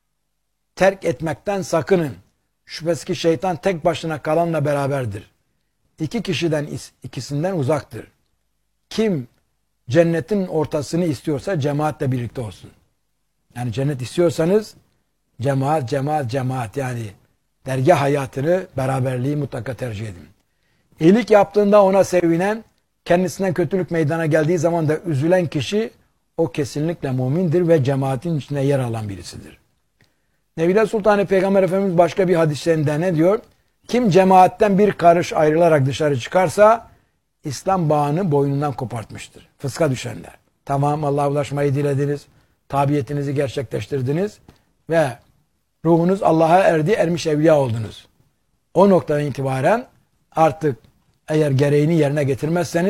terk etmekten sakının. Şüphesiz ki şeytan tek başına kalanla beraberdir. İki kişiden ikisinden uzaktır. Kim cennetin ortasını istiyorsa cemaatle birlikte olsun. Yani cennet istiyorsanız cemaat, cemaat, cemaat yani dergah hayatını, beraberliği mutlaka tercih edin. İyilik yaptığında ona sevinen, kendisinden kötülük meydana geldiği zaman da üzülen kişi o kesinlikle mümindir ve cemaatin içinde yer alan birisidir. Nebile Sultanı Peygamber Efendimiz başka bir hadislerinde ne diyor? Kim cemaatten bir karış ayrılarak dışarı çıkarsa İslam bağını boynundan kopartmıştır. Fıska düşenler. Tamam Allah'a ulaşmayı dilediniz, tabiyetinizi gerçekleştirdiniz ve ruhunuz Allah'a erdi, ermiş evliya oldunuz. O noktadan itibaren artık eğer gereğini yerine getirmezseniz